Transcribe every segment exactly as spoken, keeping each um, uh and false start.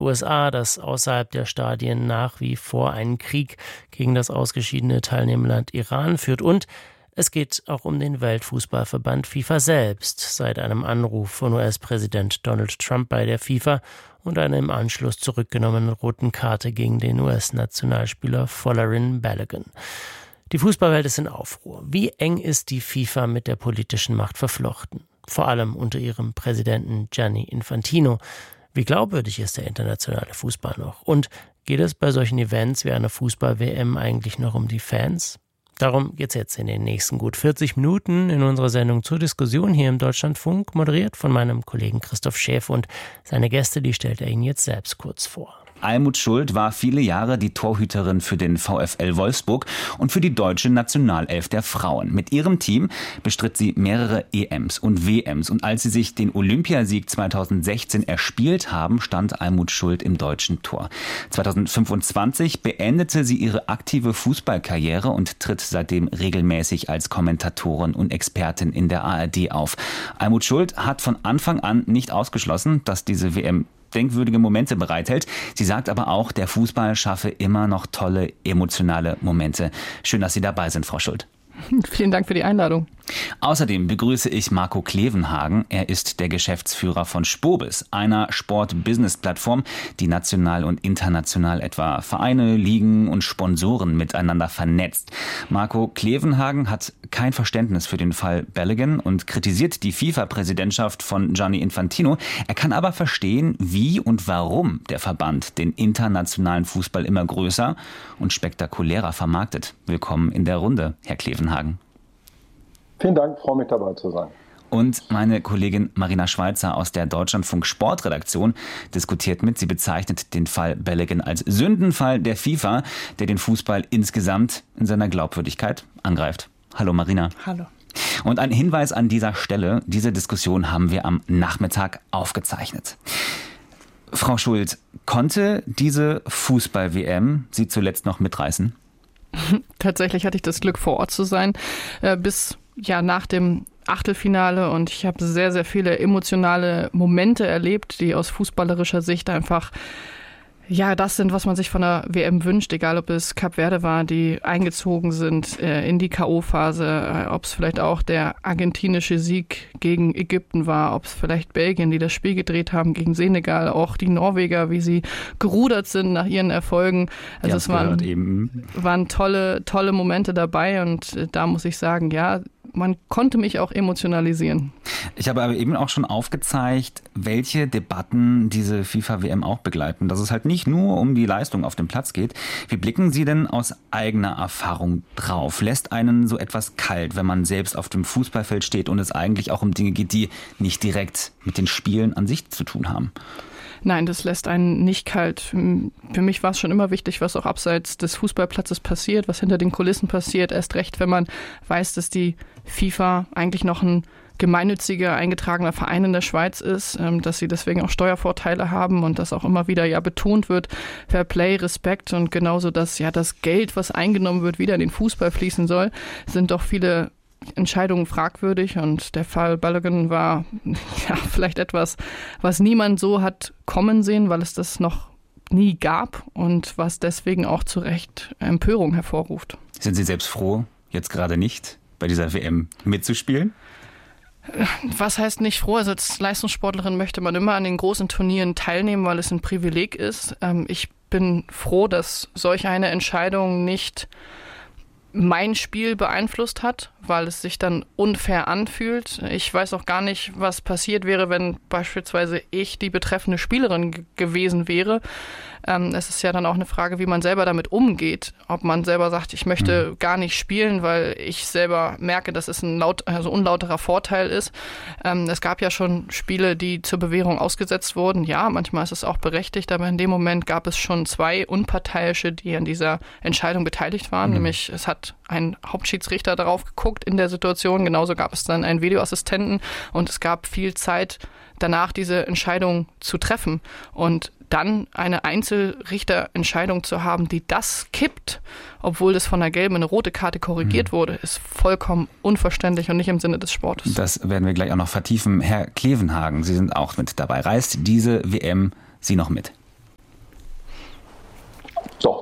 U S A, das außerhalb der Stadien nach wie vor einen Krieg gegen das ausgeschiedene Teilnehmerland Iran führt. Und es geht auch um den Weltfußballverband FIFA selbst, seit einem Anruf von U S-Präsident Donald Trump bei der FIFA und einer im Anschluss zurückgenommenen roten Karte gegen den U S-Nationalspieler Folarin Balogun. Die Fußballwelt ist in Aufruhr. Wie eng ist die FIFA mit der politischen Macht verflochten? Vor allem unter ihrem Präsidenten Gianni Infantino. Wie glaubwürdig ist der internationale Fußball noch? Und geht es bei solchen Events wie einer Fußball-W M eigentlich noch um die Fans? Darum geht's jetzt in den nächsten gut vierzig Minuten in unserer Sendung zur Diskussion hier im Deutschlandfunk, moderiert von meinem Kollegen Christoph Schäfer, und seine Gäste, die stellt er Ihnen jetzt selbst kurz vor. Almut Schuld war viele Jahre die Torhüterin für den VfL Wolfsburg und für die deutsche Nationalelf der Frauen. Mit ihrem Team bestritt sie mehrere E Ms und W Ms. Und als sie sich den Olympiasieg zweitausendsechzehn erspielt haben, stand Almut Schuld im deutschen Tor. zweitausendfünfundzwanzig beendete sie ihre aktive Fußballkarriere und tritt seitdem regelmäßig als Kommentatorin und Expertin in der A R D auf. Almut Schuld hat von Anfang an nicht ausgeschlossen, dass diese W M denkwürdige Momente bereithält. Sie sagt aber auch, der Fußball schaffe immer noch tolle, emotionale Momente. Schön, dass Sie dabei sind, Frau Schuld. Vielen Dank für die Einladung. Außerdem begrüße ich Marco Klevenhagen. Er ist der Geschäftsführer von Spobis, einer Sport-Business-Plattform, die national und international etwa Vereine, Ligen und Sponsoren miteinander vernetzt. Marco Klevenhagen hat kein Verständnis für den Fall Balogun und kritisiert die FIFA-Präsidentschaft von Gianni Infantino. Er kann aber verstehen, wie und warum der Verband den internationalen Fußball immer größer und spektakulärer vermarktet. Willkommen in der Runde, Herr Klevenhagen. Vielen Dank, freue mich dabei zu sein. Und meine Kollegin Marina Schweizer aus der Deutschlandfunk Sportredaktion diskutiert mit. Sie bezeichnet den Fall Balogun als Sündenfall der FIFA, der den Fußball insgesamt in seiner Glaubwürdigkeit angreift. Hallo Marina. Hallo. Und ein Hinweis an dieser Stelle: Diese Diskussion haben wir am Nachmittag aufgezeichnet. Frau Schuld, konnte diese Fußball-W M Sie zuletzt noch mitreißen? Tatsächlich hatte ich das Glück, vor Ort zu sein, äh, bis ja nach dem Achtelfinale, und ich habe sehr, sehr viele emotionale Momente erlebt, die aus fußballerischer Sicht einfach ja das sind, was man sich von der W M wünscht, egal ob es Kap Verde war, die eingezogen sind äh, in die K O-Phase, äh, ob es vielleicht auch der argentinische Sieg gegen Ägypten war, ob es vielleicht Belgien, die das Spiel gedreht haben gegen Senegal, auch die Norweger, wie sie gerudert sind nach ihren Erfolgen. Also es waren, eben. waren tolle, tolle Momente dabei, und äh, da muss ich sagen, ja, man konnte mich auch emotionalisieren. Ich habe aber eben auch schon aufgezeigt, welche Debatten diese FIFA-W M auch begleiten. Dass es halt nicht nur um die Leistung auf dem Platz geht. Wie blicken Sie denn aus eigener Erfahrung drauf? Lässt einen so etwas kalt, wenn man selbst auf dem Fußballfeld steht und es eigentlich auch um Dinge geht, die nicht direkt mit den Spielen an sich zu tun haben? Nein, das lässt einen nicht kalt. Für mich war es schon immer wichtig, was auch abseits des Fußballplatzes passiert, was hinter den Kulissen passiert. Erst recht, wenn man weiß, dass die FIFA eigentlich noch ein gemeinnütziger, eingetragener Verein in der Schweiz ist, dass sie deswegen auch Steuervorteile haben und dass auch immer wieder ja betont wird, Fair Play, Respekt, und genauso, dass ja das Geld, was eingenommen wird, wieder in den Fußball fließen soll, sind doch viele Entscheidungen fragwürdig, und der Fall Balogun war ja vielleicht etwas, was niemand so hat kommen sehen, weil es das noch nie gab und was deswegen auch zu Recht Empörung hervorruft. Sind Sie selbst froh, jetzt gerade nicht bei dieser W M mitzuspielen? Was heißt nicht froh? Also als Leistungssportlerin möchte man immer an den großen Turnieren teilnehmen, weil es ein Privileg ist. Ich bin froh, dass solch eine Entscheidung nicht mein Spiel beeinflusst hat, weil es sich dann unfair anfühlt. Ich weiß auch gar nicht, was passiert wäre, wenn beispielsweise ich die betreffende Spielerin g- gewesen wäre. Ähm, es ist ja dann auch eine Frage, wie man selber damit umgeht. Ob man selber sagt, ich möchte mhm. gar nicht spielen, weil ich selber merke, dass es ein laut, also unlauterer Vorteil ist. Ähm, es gab ja schon Spiele, die zur Bewährung ausgesetzt wurden. Ja, manchmal ist es auch berechtigt, aber in dem Moment gab es schon zwei Unparteiische, die an dieser Entscheidung beteiligt waren. Mhm. Nämlich es hat ein Hauptschiedsrichter darauf geguckt in der Situation. Genauso gab es dann einen Videoassistenten, und es gab viel Zeit danach, diese Entscheidung zu treffen. Und dann eine Einzelrichterentscheidung zu haben, die das kippt, obwohl das von der gelben in eine rote Karte korrigiert mhm. wurde, ist vollkommen unverständlich und nicht im Sinne des Sportes. Das werden wir gleich auch noch vertiefen. Herr Klevenhagen, Sie sind auch mit dabei. Reist diese W M Sie noch mit?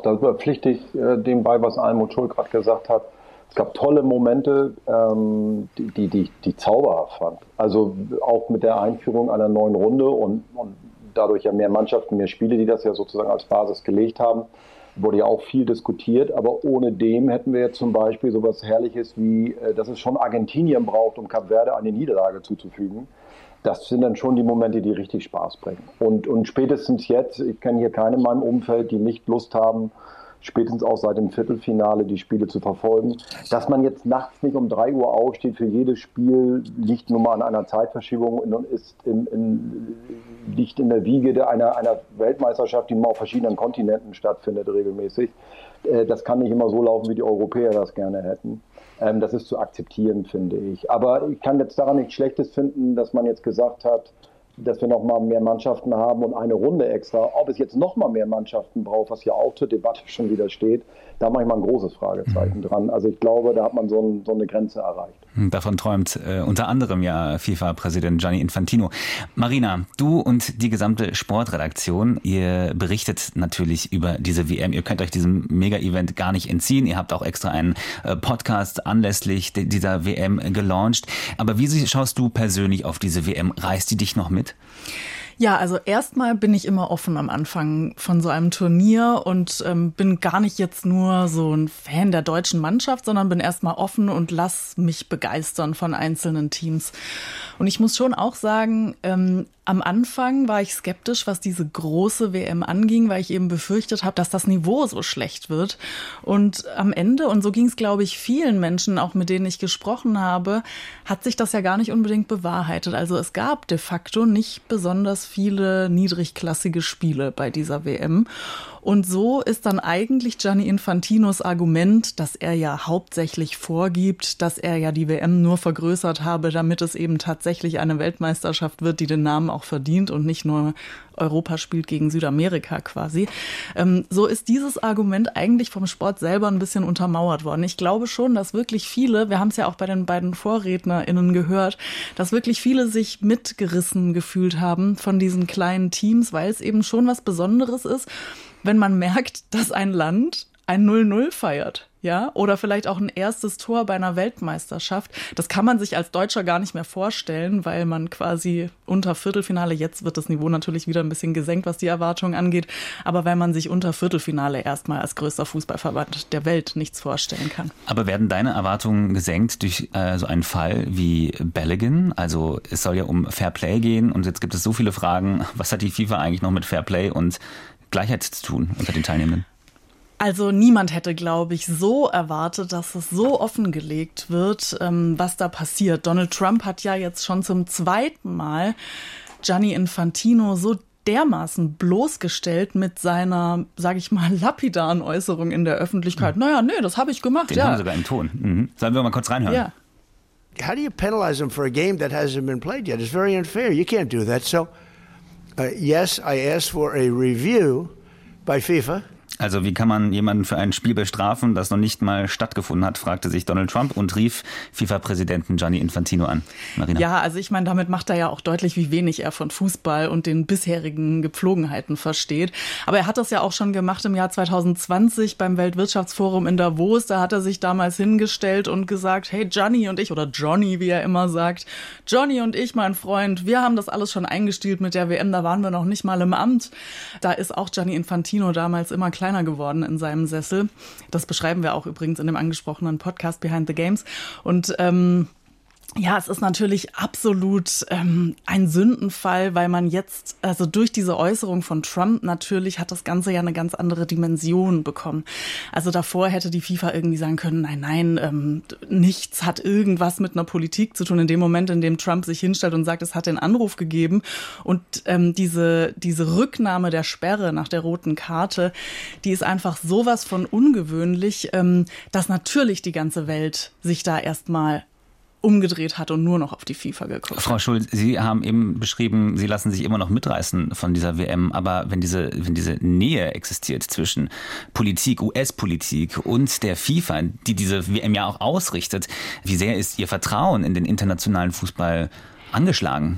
Da pflichte ich äh, dem bei, was Almut Schul gerade gesagt hat. Es gab tolle Momente, ähm, die, die, die, die zauberhaft fand. Also auch mit der Einführung einer neuen Runde und, und dadurch ja mehr Mannschaften, mehr Spiele, die das ja sozusagen als Basis gelegt haben, wurde ja auch viel diskutiert. Aber ohne dem hätten wir jetzt zum Beispiel sowas Herrliches wie, äh, dass es schon Argentinien braucht, um Kap Verde eine Niederlage zuzufügen. Das sind dann schon die Momente, die richtig Spaß bringen. Und, und spätestens jetzt, ich kenne hier keinen in meinem Umfeld, die nicht Lust haben, spätestens auch seit dem Viertelfinale die Spiele zu verfolgen. Dass man jetzt nachts nicht um drei Uhr aufsteht für jedes Spiel, liegt nun mal an einer Zeitverschiebung und ist in, in, liegt in der Wiege einer, einer Weltmeisterschaft, die nun mal auf verschiedenen Kontinenten stattfindet regelmäßig. Das kann nicht immer so laufen, wie die Europäer das gerne hätten. Das ist zu akzeptieren, finde ich. Aber ich kann jetzt daran nichts Schlechtes finden, dass man jetzt gesagt hat, dass wir noch mal mehr Mannschaften haben und eine Runde extra. Ob es jetzt noch mal mehr Mannschaften braucht, was ja auch zur Debatte schon wieder steht, da mache ich mal ein großes Fragezeichen mhm. dran. Also ich glaube, da hat man so, ein, so eine Grenze erreicht. Davon träumt äh, unter anderem ja FIFA-Präsident Gianni Infantino. Marina, du und die gesamte Sportredaktion, ihr berichtet natürlich über diese W M. Ihr könnt euch diesem Mega-Event gar nicht entziehen. Ihr habt auch extra einen äh, Podcast anlässlich de- dieser W M gelauncht. Aber wie schaust du persönlich auf diese W M? Reißt die dich noch mit? Ja, also erstmal bin ich immer offen am Anfang von so einem Turnier und ähm, bin gar nicht jetzt nur so ein Fan der deutschen Mannschaft, sondern bin erstmal offen und lass mich begeistern von einzelnen Teams. Und ich muss schon auch sagen, ähm, am Anfang war ich skeptisch, was diese große W M anging, weil ich eben befürchtet habe, dass das Niveau so schlecht wird. Und am Ende, und so ging es, glaube ich, vielen Menschen, auch mit denen ich gesprochen habe, hat sich das ja gar nicht unbedingt bewahrheitet. Also es gab de facto nicht besonders viele niedrigklassige Spiele bei dieser W M. Und so ist dann eigentlich Gianni Infantinos Argument, dass er ja hauptsächlich vorgibt, dass er ja die W M nur vergrößert habe, damit es eben tatsächlich eine Weltmeisterschaft wird, die den Namen auch verdient und nicht nur Europa spielt gegen Südamerika quasi. Ähm, so ist dieses Argument eigentlich vom Sport selber ein bisschen untermauert worden. Ich glaube schon, dass wirklich viele, wir haben es ja auch bei den beiden VorrednerInnen gehört, dass wirklich viele sich mitgerissen gefühlt haben von diesen kleinen Teams, weil es eben schon was Besonderes ist, wenn man merkt, dass ein Land ein null null feiert, ja, oder vielleicht auch ein erstes Tor bei einer Weltmeisterschaft. Das kann man sich als Deutscher gar nicht mehr vorstellen, weil man quasi unter Viertelfinale, jetzt wird das Niveau natürlich wieder ein bisschen gesenkt, was die Erwartungen angeht, aber weil man sich unter Viertelfinale erstmal als größter Fußballverband der Welt nichts vorstellen kann. Aber werden deine Erwartungen gesenkt durch äh, so einen Fall wie Balogun? Also es soll ja um Fair Play gehen und jetzt gibt es so viele Fragen, was hat die FIFA eigentlich noch mit Fair Play und Gleichheit zu tun unter den Teilnehmenden? Also niemand hätte, glaube ich, so erwartet, dass es so offengelegt wird, ähm, was da passiert. Donald Trump hat ja jetzt schon zum zweiten Mal Gianni Infantino so dermaßen bloßgestellt mit seiner, sage ich mal, lapidaren Äußerung in der Öffentlichkeit. Naja, nee, das habe ich gemacht. Den ja. haben sogar einen Ton. Mhm. Sollen wir mal kurz reinhören? Ja. How do you penalize him for a game that hasn't been played yet? It's very unfair. You can't do that. So, uh, yes, I asked for a review by FIFA. Also wie kann man jemanden für ein Spiel bestrafen, das noch nicht mal stattgefunden hat, fragte sich Donald Trump und rief FIFA-Präsidenten Gianni Infantino an. Marina. Ja, also ich meine, damit macht er ja auch deutlich, wie wenig er von Fußball und den bisherigen Gepflogenheiten versteht. Aber er hat das ja auch schon gemacht im Jahr zwanzig zwanzig beim Weltwirtschaftsforum in Davos. Da hat er sich damals hingestellt und gesagt, hey, Gianni und ich, oder Johnny, wie er immer sagt, Johnny und ich, mein Freund, wir haben das alles schon eingestielt mit der W M, da waren wir noch nicht mal im Amt. Da ist auch Gianni Infantino damals immer klar kleiner geworden in seinem Sessel. Das beschreiben wir auch übrigens in dem angesprochenen Podcast Behind the Games. Und ähm, ja, es ist natürlich absolut ähm, ein Sündenfall, weil man jetzt, also durch diese Äußerung von Trump natürlich hat das Ganze ja eine ganz andere Dimension bekommen. Also davor hätte die FIFA irgendwie sagen können, nein, nein, ähm, nichts hat irgendwas mit einer Politik zu tun. In dem Moment, in dem Trump sich hinstellt und sagt, es hat den Anruf gegeben und ähm, diese, diese Rücknahme der Sperre nach der roten Karte, die ist einfach sowas von ungewöhnlich, ähm, dass natürlich die ganze Welt sich da erstmal umgedreht hat und nur noch auf die FIFA geguckt. Frau Schulz, Sie haben eben beschrieben, Sie lassen sich immer noch mitreißen von dieser W M, aber wenn diese, wenn diese Nähe existiert zwischen Politik, U S-Politik und der FIFA, die diese W M ja auch ausrichtet, wie sehr ist Ihr Vertrauen in den internationalen Fußball angeschlagen?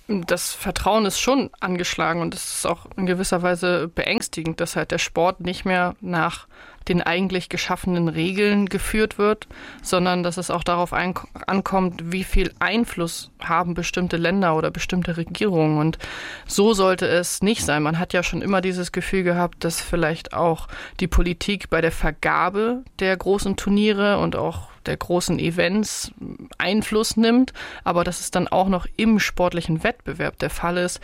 das Vertrauen ist schon angeschlagen und es ist auch in gewisser Weise beängstigend, dass halt der Sport nicht mehr nach den eigentlich geschaffenen Regeln geführt wird, sondern dass es auch darauf ein- ankommt, wie viel Einfluss haben bestimmte Länder oder bestimmte Regierungen. Und so sollte es nicht sein. Man hat ja schon immer dieses Gefühl gehabt, dass vielleicht auch die Politik bei der Vergabe der großen Turniere und auch der großen Events Einfluss nimmt, aber dass es dann auch noch im sportlichen Wettbewerb der Fall ist,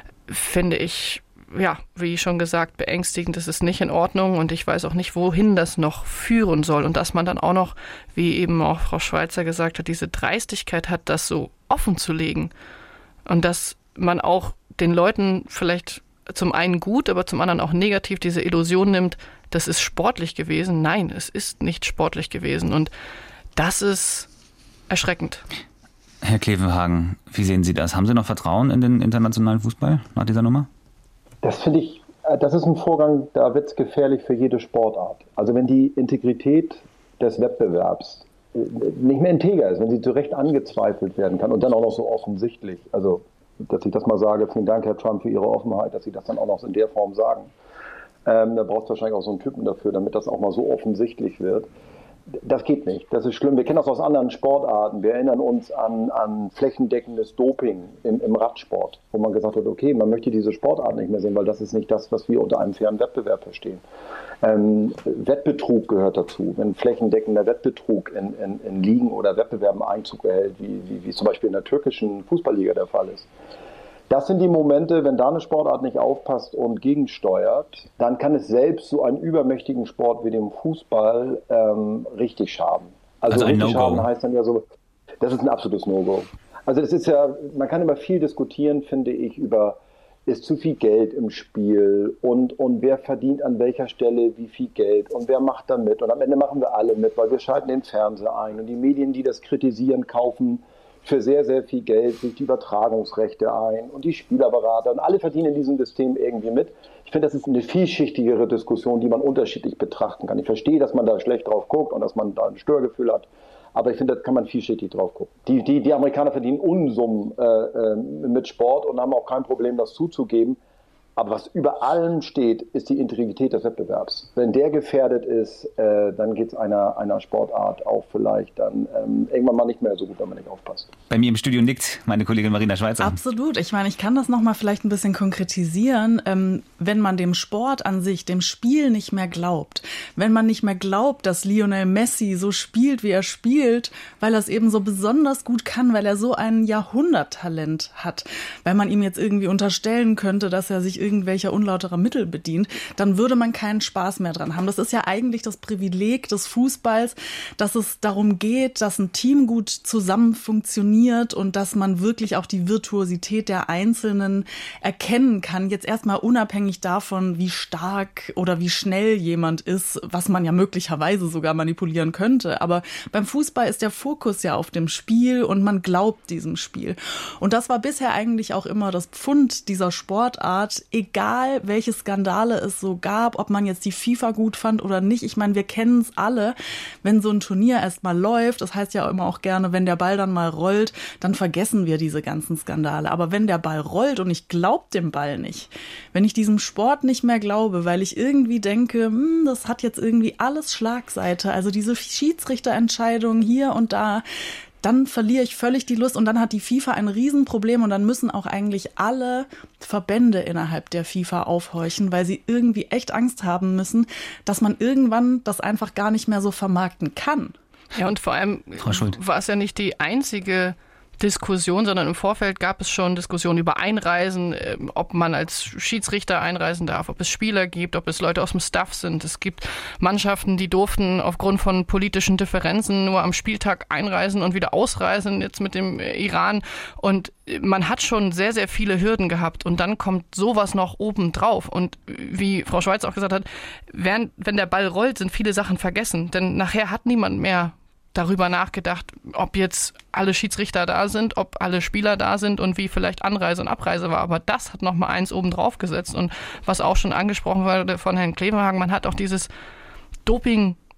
finde ich, ja, wie schon gesagt, beängstigend. Das ist nicht in Ordnung und ich weiß auch nicht, wohin das noch führen soll. Und dass man dann auch noch, wie eben auch Frau Schweizer gesagt hat, diese Dreistigkeit hat, das so offen zu legen. Und dass man auch den Leuten vielleicht zum einen gut, aber zum anderen auch negativ diese Illusion nimmt, das ist sportlich gewesen. Nein, es ist nicht sportlich gewesen. Und das ist erschreckend. Herr Klevenhagen, wie sehen Sie das? Haben Sie noch Vertrauen in den internationalen Fußball nach dieser Nummer? Das finde ich, das ist ein Vorgang, da wird es gefährlich für jede Sportart. Also wenn die Integrität des Wettbewerbs nicht mehr integer ist, wenn sie zu Recht angezweifelt werden kann und dann auch noch so offensichtlich, also dass ich das mal sage, vielen Dank, Herr Trump, für Ihre Offenheit, dass Sie das dann auch noch in der Form sagen. Ähm, da braucht es wahrscheinlich auch so einen Typen dafür, damit das auch mal so offensichtlich wird. Das geht nicht. Das ist schlimm. Wir kennen das aus anderen Sportarten. Wir erinnern uns an, an flächendeckendes Doping im, im Radsport, wo man gesagt hat, okay, man möchte diese Sportart nicht mehr sehen, weil das ist nicht das, was wir unter einem fairen Wettbewerb verstehen. Ähm, Wettbetrug gehört dazu. Wenn flächendeckender Wettbetrug in, in, in Ligen oder Wettbewerben Einzug erhält, wie, wie, wie zum Beispiel in der türkischen Fußballliga der Fall ist. Das sind die Momente, wenn da eine Sportart nicht aufpasst und gegensteuert, dann kann es selbst so einen übermächtigen Sport wie dem Fußball ähm, richtig schaden. Also, also ein richtig No-Go. Schaden heißt dann ja so, das ist ein absolutes No-Go. Also das ist ja, man kann immer viel diskutieren, finde ich, über ist zu viel Geld im Spiel und, und wer verdient an welcher Stelle wie viel Geld und wer macht da mit. Und am Ende machen wir alle mit, weil wir schalten den Fernseher ein und die Medien, die das kritisieren, kaufen für sehr, sehr viel Geld sich die Übertragungsrechte ein und die Spielerberater und alle verdienen in diesem System irgendwie mit. Ich finde, das ist eine vielschichtigere Diskussion, die man unterschiedlich betrachten kann. Ich verstehe, dass man da schlecht drauf guckt und dass man da ein Störgefühl hat, aber ich finde, da kann man vielschichtig drauf gucken. Die, die, die Amerikaner verdienen Unsummen äh, mit Sport und haben auch kein Problem, das zuzugeben. Aber was über allem steht, ist die Integrität des Wettbewerbs. Wenn der gefährdet ist, äh, dann geht es einer, einer Sportart auch vielleicht dann ähm, irgendwann mal nicht mehr so gut, wenn man nicht aufpasst. Bei mir im Studio nickt meine Kollegin Marina Schweizer. Absolut. Ich meine, ich kann das noch mal vielleicht ein bisschen konkretisieren. Ähm, wenn man dem Sport an sich, dem Spiel nicht mehr glaubt, wenn man nicht mehr glaubt, dass Lionel Messi so spielt, wie er spielt, weil er es eben so besonders gut kann, weil er so ein Jahrhunderttalent hat, weil man ihm jetzt irgendwie unterstellen könnte, dass er sich irgendwelcher unlauterer Mittel bedient, dann würde man keinen Spaß mehr dran haben. Das ist ja eigentlich das Privileg des Fußballs, dass es darum geht, dass ein Team gut zusammen funktioniert und dass man wirklich auch die Virtuosität der Einzelnen erkennen kann. Jetzt erstmal unabhängig davon, wie stark oder wie schnell jemand ist, was man ja möglicherweise sogar manipulieren könnte. Aber beim Fußball ist der Fokus ja auf dem Spiel und man glaubt diesem Spiel. Und das war bisher eigentlich auch immer das Pfund dieser Sportart, egal welche Skandale es so gab, ob man jetzt die FIFA gut fand oder nicht. Ich meine, wir kennen es alle, wenn so ein Turnier erst mal läuft, das heißt ja immer auch gerne, wenn der Ball dann mal rollt, dann vergessen wir diese ganzen Skandale. Aber wenn der Ball rollt und ich glaube dem Ball nicht, wenn ich diesem Sport nicht mehr glaube, weil ich irgendwie denke, hm, das hat jetzt irgendwie alles Schlagseite, also diese Schiedsrichterentscheidungen hier und da, dann verliere ich völlig die Lust und dann hat die FIFA ein Riesenproblem und dann müssen auch eigentlich alle Verbände innerhalb der FIFA aufhorchen, weil sie irgendwie echt Angst haben müssen, dass man irgendwann das einfach gar nicht mehr so vermarkten kann. Ja, und vor allem war es ja nicht die einzige Diskussion, sondern im Vorfeld gab es schon Diskussionen über Einreisen, ob man als Schiedsrichter einreisen darf, ob es Spieler gibt, ob es Leute aus dem Staff sind. Es gibt Mannschaften, die durften aufgrund von politischen Differenzen nur am Spieltag einreisen und wieder ausreisen, jetzt mit dem Iran. Und man hat schon sehr, sehr viele Hürden gehabt und dann kommt sowas noch oben drauf. Und wie Frau Schweiz auch gesagt hat, während, wenn der Ball rollt, sind viele Sachen vergessen, denn nachher hat niemand mehr darüber nachgedacht, ob jetzt alle Schiedsrichter da sind, ob alle Spieler da sind und wie vielleicht Anreise und Abreise war. Aber das hat noch mal eins oben drauf gesetzt. Und was auch schon angesprochen wurde von Herrn Klevenhagen, man hat auch dieses Doping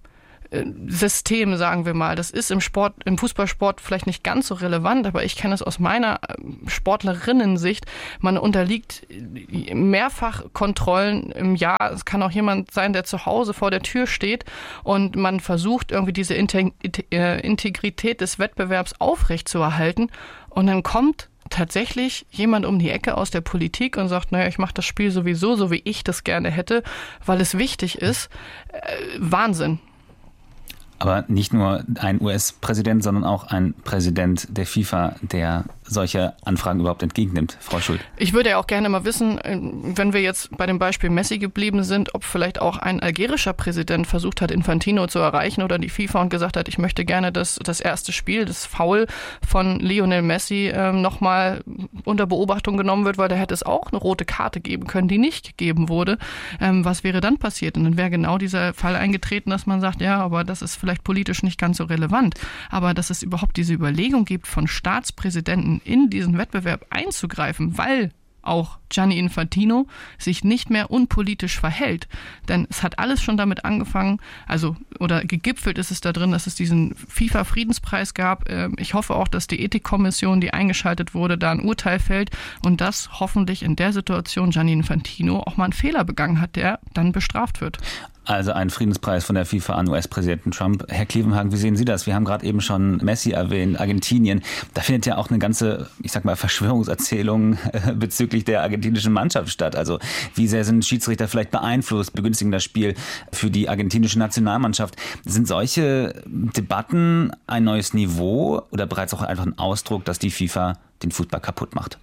System, sagen wir mal. Das ist im Sport, im Fußballsport vielleicht nicht ganz so relevant, aber ich kenne es aus meiner Sportlerinnensicht. Man unterliegt mehrfach Kontrollen im Jahr. Es kann auch jemand sein, der zu Hause vor der Tür steht und man versucht irgendwie diese Integrität des Wettbewerbs aufrechtzuerhalten und dann kommt tatsächlich jemand um die Ecke aus der Politik und sagt, naja, ich mache das Spiel sowieso, so wie ich das gerne hätte, weil es wichtig ist. Äh, Wahnsinn. Aber nicht nur ein U S-Präsident, sondern auch ein Präsident der FIFA, der solche Anfragen überhaupt entgegennimmt, Frau Schuld. Ich würde ja auch gerne mal wissen, wenn wir jetzt bei dem Beispiel Messi geblieben sind, ob vielleicht auch ein algerischer Präsident versucht hat, Infantino zu erreichen oder die FIFA und gesagt hat, ich möchte gerne, dass das erste Spiel, das Foul von Lionel Messi äh, nochmal unter Beobachtung genommen wird, weil da hätte es auch eine rote Karte geben können, die nicht gegeben wurde. Ähm, was wäre dann passiert? Und dann wäre genau dieser Fall eingetreten, dass man sagt, ja, aber das ist vielleicht politisch nicht ganz so relevant. Aber dass es überhaupt diese Überlegung gibt, von Staatspräsidenten in diesen Wettbewerb einzugreifen, weil auch Gianni Infantino sich nicht mehr unpolitisch verhält. Denn es hat alles schon damit angefangen, also oder gegipfelt ist es da drin, dass es diesen FIFA-Friedenspreis gab. Ich hoffe auch, dass die Ethikkommission, die eingeschaltet wurde, da ein Urteil fällt und dass hoffentlich in der Situation Gianni Infantino auch mal einen Fehler begangen hat, der dann bestraft wird. Also ein Friedenspreis von der FIFA an U S-Präsidenten Trump. Herr Klevenhagen, wie sehen Sie das? Wir haben gerade eben schon Messi erwähnt, Argentinien. Da findet ja auch eine ganze, ich sag mal, Verschwörungserzählung äh, bezüglich der argentinischen Mannschaft statt. Also wie sehr sind Schiedsrichter vielleicht beeinflusst, begünstigen das Spiel für die argentinische Nationalmannschaft. Sind solche Debatten ein neues Niveau oder bereits auch einfach ein Ausdruck, dass die FIFA den Fußball kaputt macht?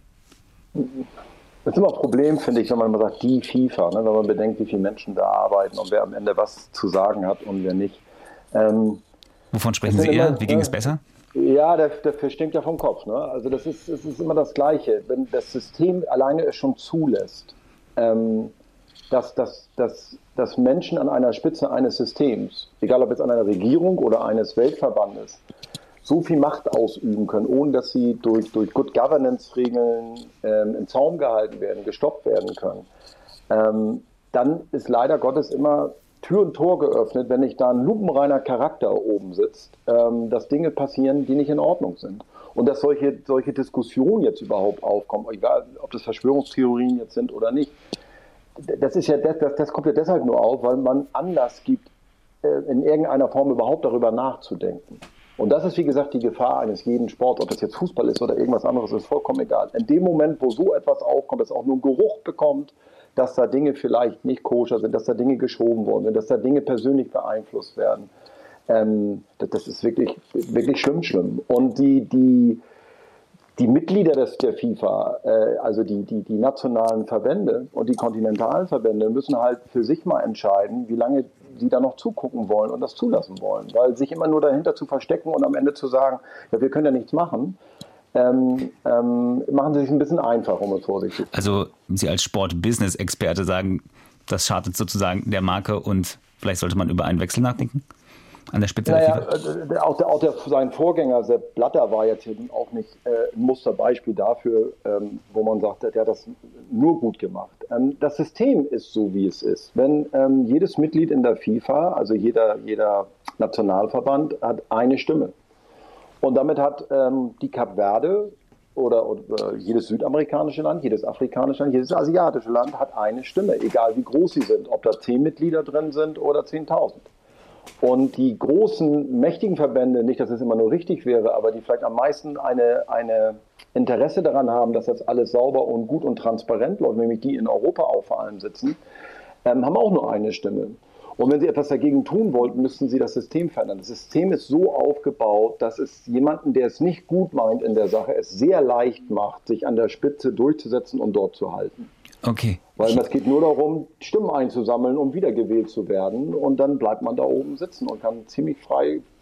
Das ist immer ein Problem, finde ich, wenn man immer sagt, die FIFA, ne, wenn man bedenkt, wie viele Menschen da arbeiten und wer am Ende was zu sagen hat und wer nicht. Ähm, Wovon sprechen Sie eher? Wie ging es besser? Ja, der, der stinkt ja vom Kopf. Ne? Also das ist, es ist immer das Gleiche. Wenn das System alleine es schon zulässt, ähm, dass, dass, dass, dass Menschen an einer Spitze eines Systems, egal ob jetzt an einer Regierung oder eines Weltverbandes, so viel Macht ausüben können, ohne dass sie durch, durch Good Governance-Regeln ähm, im Zaum gehalten werden, gestoppt werden können, ähm, dann ist leider Gottes immer Tür und Tor geöffnet, wenn nicht da ein lupenreiner Charakter oben sitzt, ähm, dass Dinge passieren, die nicht in Ordnung sind. Und dass solche, solche Diskussionen jetzt überhaupt aufkommen, egal ob das Verschwörungstheorien jetzt sind oder nicht, das, ist ja, das, das kommt ja deshalb nur auf, weil man Anlass gibt, äh, in irgendeiner Form überhaupt darüber nachzudenken. Und das ist, wie gesagt, die Gefahr eines jeden Sports, ob das jetzt Fußball ist oder irgendwas anderes, ist vollkommen egal. In dem Moment, wo so etwas aufkommt, dass auch nur ein Geruch bekommt, dass da Dinge vielleicht nicht koscher sind, dass da Dinge geschoben worden sind, dass da Dinge persönlich beeinflusst werden, ähm, das, das ist wirklich, wirklich schlimm, schlimm. Und die, die, die Mitglieder des, der FIFA, äh, also die, die, die nationalen Verbände und die kontinentalen Verbände müssen halt für sich mal entscheiden, wie lange sie da noch zugucken wollen und das zulassen wollen. Weil sich immer nur dahinter zu verstecken und am Ende zu sagen, ja, wir können ja nichts machen, ähm, ähm, machen sie sich ein bisschen einfach, um es vorsichtig zu sagen. Also Sie als Sport-Business-Experte sagen, das schadet sozusagen der Marke und vielleicht sollte man über einen Wechsel nachdenken? An der Spitze naja, der FIFA? Äh, auch, der, auch der, sein Vorgänger Sepp Blatter war jetzt eben auch nicht äh, ein Musterbeispiel dafür, ähm, wo man sagt, der hat das nur gut gemacht. Ähm, das System ist so, wie es ist. Wenn ähm, jedes Mitglied in der FIFA, also jeder, jeder Nationalverband, hat eine Stimme. Und damit hat ähm, die Kap Verde oder, oder jedes südamerikanische Land, jedes afrikanische Land, jedes asiatische Land hat eine Stimme, egal wie groß sie sind, ob da zehn Mitglieder drin sind oder zehntausend. Und die großen, mächtigen Verbände, nicht, dass es immer nur richtig wäre, aber die vielleicht am meisten eine, eine Interesse daran haben, dass das alles sauber und gut und transparent läuft, nämlich die in Europa auch vor allem sitzen, ähm, haben auch nur eine Stimme. Und wenn sie etwas dagegen tun wollten, müssten sie das System verändern. Das System ist so aufgebaut, dass es jemanden, der es nicht gut meint in der Sache, es sehr leicht macht, sich an der Spitze durchzusetzen und dort zu halten. Okay. Weil es geht nur darum, Stimmen einzusammeln, um wiedergewählt zu werden. Und dann bleibt man da oben sitzen und kann ziemlich frei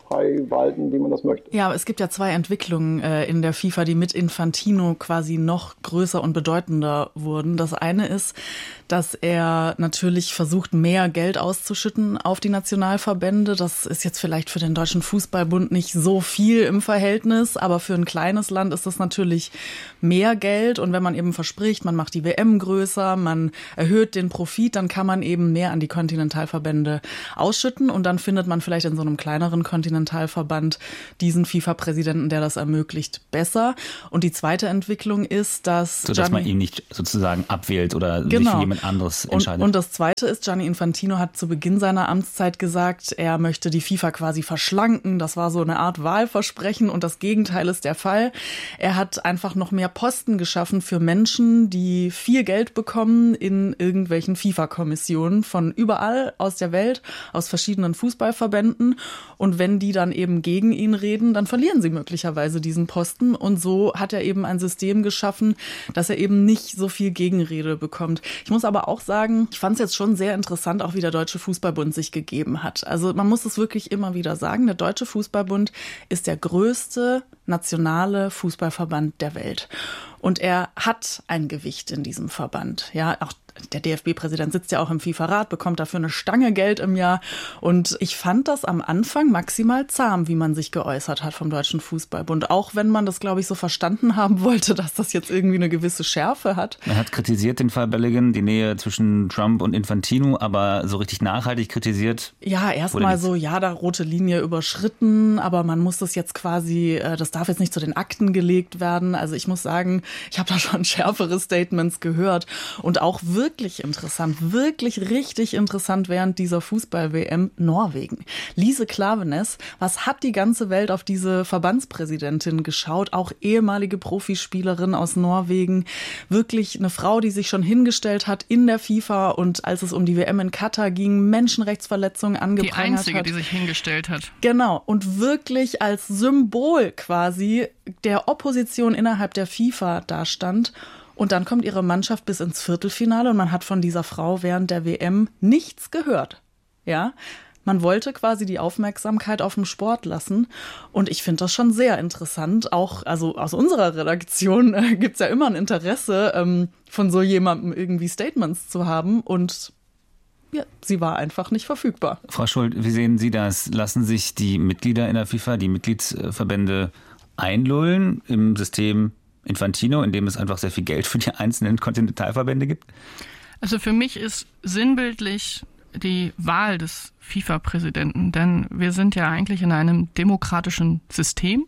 frei walten, wie man das möchte. Ja, aber es gibt ja zwei Entwicklungen äh, in der FIFA, die mit Infantino quasi noch größer und bedeutender wurden. Das eine ist, dass er natürlich versucht, mehr Geld auszuschütten auf die Nationalverbände. Das ist jetzt vielleicht für den Deutschen Fußballbund nicht so viel im Verhältnis, aber für ein kleines Land ist das natürlich mehr Geld. Und wenn man eben verspricht, man macht die W M größer, man erhöht den Profit, dann kann man eben mehr an die Kontinentalverbände ausschütten. Und dann findet man vielleicht in so einem kleineren Kontinentalverband diesen FIFA-Präsidenten, der das ermöglicht, besser. Und die zweite Entwicklung ist, dass so dass Gianni, man ihn nicht sozusagen abwählt oder genau. sich für jemand anderes entscheidet. Und, und das Zweite ist, Gianni Infantino hat zu Beginn seiner Amtszeit gesagt, er möchte die FIFA quasi verschlanken. Das war so eine Art Wahlversprechen und das Gegenteil ist der Fall. Er hat einfach noch mehr Posten geschaffen für Menschen, die viel Geld bekommen in irgendwelchen FIFA-Kommissionen von überall aus der Welt, aus verschiedenen Fußballverbänden. Und wenn die dann eben gegen ihn reden, dann verlieren sie möglicherweise diesen Posten. Und so hat er eben ein System geschaffen, dass er eben nicht so viel Gegenrede bekommt. Ich muss aber auch sagen, ich fand es jetzt schon sehr interessant, auch wie der Deutsche Fußballbund sich gegeben hat. Also man muss es wirklich immer wieder sagen, der Deutsche Fußballbund ist der größte nationale Fußballverband der Welt. Und er hat ein Gewicht in diesem Verband. Ja, auch der D F B-Präsident sitzt ja auch im FIFA-Rat, bekommt dafür eine Stange Geld im Jahr. Und ich fand das am Anfang maximal zahm, wie man sich geäußert hat vom Deutschen Fußballbund. Auch wenn man das, glaube ich, so verstanden haben wollte, dass das jetzt irgendwie eine gewisse Schärfe hat. Man hat kritisiert den Fall Bellingham, die Nähe zwischen Trump und Infantino, aber so richtig nachhaltig kritisiert? Ja, erstmal so, ja, da rote Linie überschritten, aber man muss das jetzt quasi, das darf jetzt nicht zu den Akten gelegt werden. Also ich muss sagen, ich habe da schon schärfere Statements gehört und auch wirklich Wirklich interessant, wirklich richtig interessant während dieser Fußball-W M Norwegen. Lise Klaveness, was hat die ganze Welt auf diese Verbandspräsidentin geschaut? Auch ehemalige Profispielerin aus Norwegen. Wirklich eine Frau, die sich schon hingestellt hat in der FIFA und als es um die W M in Katar ging, Menschenrechtsverletzungen angeprangert hat. Die einzige, die sich hingestellt hat. Genau. Und wirklich als Symbol quasi der Opposition innerhalb der FIFA dastand. Und dann kommt ihre Mannschaft bis ins Viertelfinale und man hat von dieser Frau während der W M nichts gehört. Ja, man wollte quasi die Aufmerksamkeit auf dem Sport lassen. Und ich finde das schon sehr interessant. Auch also aus unserer Redaktion äh, gibt es ja immer ein Interesse, ähm, von so jemandem irgendwie Statements zu haben. Und ja, sie war einfach nicht verfügbar. Frau Schuld, wie sehen Sie das? Lassen sich die Mitglieder in der FIFA, die Mitgliedsverbände einlullen im System Infantino, in dem es einfach sehr viel Geld für die einzelnen Kontinentalverbände gibt? Also für mich ist sinnbildlich die Wahl des FIFA-Präsidenten, denn wir sind ja eigentlich in einem demokratischen System.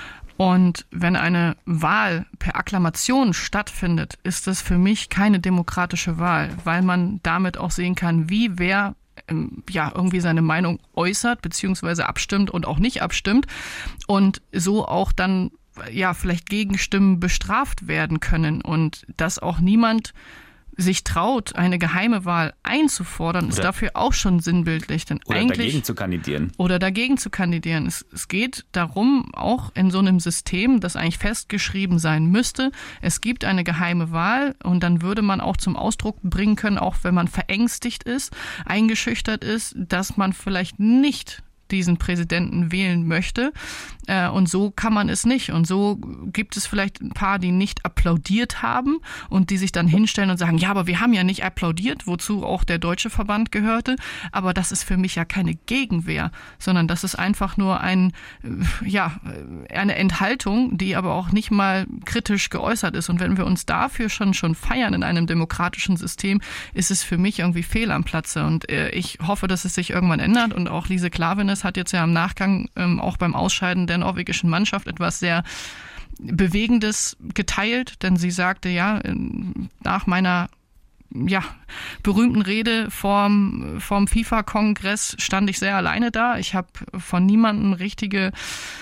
Und wenn eine Wahl per Akklamation stattfindet, ist das für mich keine demokratische Wahl, weil man damit auch sehen kann, wie wer ja irgendwie seine Meinung äußert, beziehungsweise abstimmt und auch nicht abstimmt und so auch dann ja vielleicht Gegenstimmen bestraft werden können und dass auch niemand sich traut, eine geheime Wahl einzufordern, ist oder, dafür auch schon sinnbildlich. Denn oder eigentlich, dagegen zu kandidieren. Oder dagegen zu kandidieren. Es, es geht darum, auch in so einem System, das eigentlich festgeschrieben sein müsste, es gibt eine geheime Wahl und dann würde man auch zum Ausdruck bringen können, auch wenn man verängstigt ist, eingeschüchtert ist, dass man vielleicht nicht diesen Präsidenten wählen möchte. Und so kann man es nicht. Und so gibt es vielleicht ein paar, die nicht applaudiert haben und die sich dann hinstellen und sagen, ja, aber wir haben ja nicht applaudiert, wozu auch der deutsche Verband gehörte. Aber das ist für mich ja keine Gegenwehr, sondern das ist einfach nur ein, ja, eine Enthaltung, die aber auch nicht mal kritisch geäußert ist. Und wenn wir uns dafür schon, schon feiern in einem demokratischen System, ist es für mich irgendwie fehl am Platze. Und ich hoffe, dass es sich irgendwann ändert. Und auch Lise Klaveness hat jetzt ja im Nachgang ähm, auch beim Ausscheiden der norwegischen Mannschaft etwas sehr Bewegendes geteilt, denn sie sagte, ja, nach meiner ja, berühmten Rede vorm, vorm FIFA-Kongress stand ich sehr alleine da. Ich habe von niemandem richtige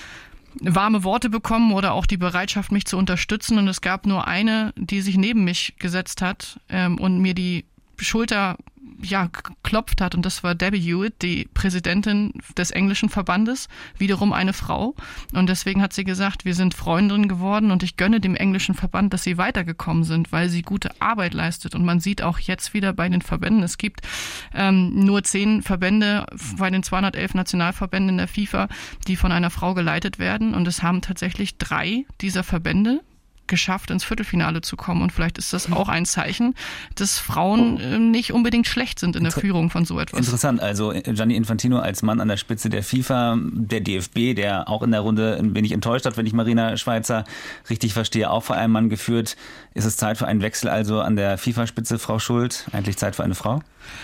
warme Worte bekommen oder auch die Bereitschaft, mich zu unterstützen. Und es gab nur eine, die sich neben mich gesetzt hat ähm, und mir die Schulter ja, geklopft hat. Und das war Debbie Hewitt, die Präsidentin des englischen Verbandes, wiederum eine Frau. Und deswegen hat sie gesagt, wir sind Freundinnen geworden und ich gönne dem englischen Verband, dass sie weitergekommen sind, weil sie gute Arbeit leistet. Und man sieht auch jetzt wieder bei den Verbänden, es gibt ähm, nur zehn Verbände bei den zweihundertelf Nationalverbänden in der FIFA, die von einer Frau geleitet werden. Und es haben tatsächlich drei dieser Verbände geschafft, ins Viertelfinale zu kommen. Und vielleicht ist das auch ein Zeichen, dass Frauen äh, nicht unbedingt schlecht sind in der Inter- Führung von so etwas. Interessant. Also Gianni Infantino als Mann an der Spitze der FIFA, der D F B, der auch in der Runde ein wenig enttäuscht hat, wenn ich Marina Schweizer richtig verstehe, auch vor einem Mann geführt. Ist es Zeit für einen Wechsel also an der FIFA-Spitze, Frau Schuld? Eigentlich Zeit für eine Frau?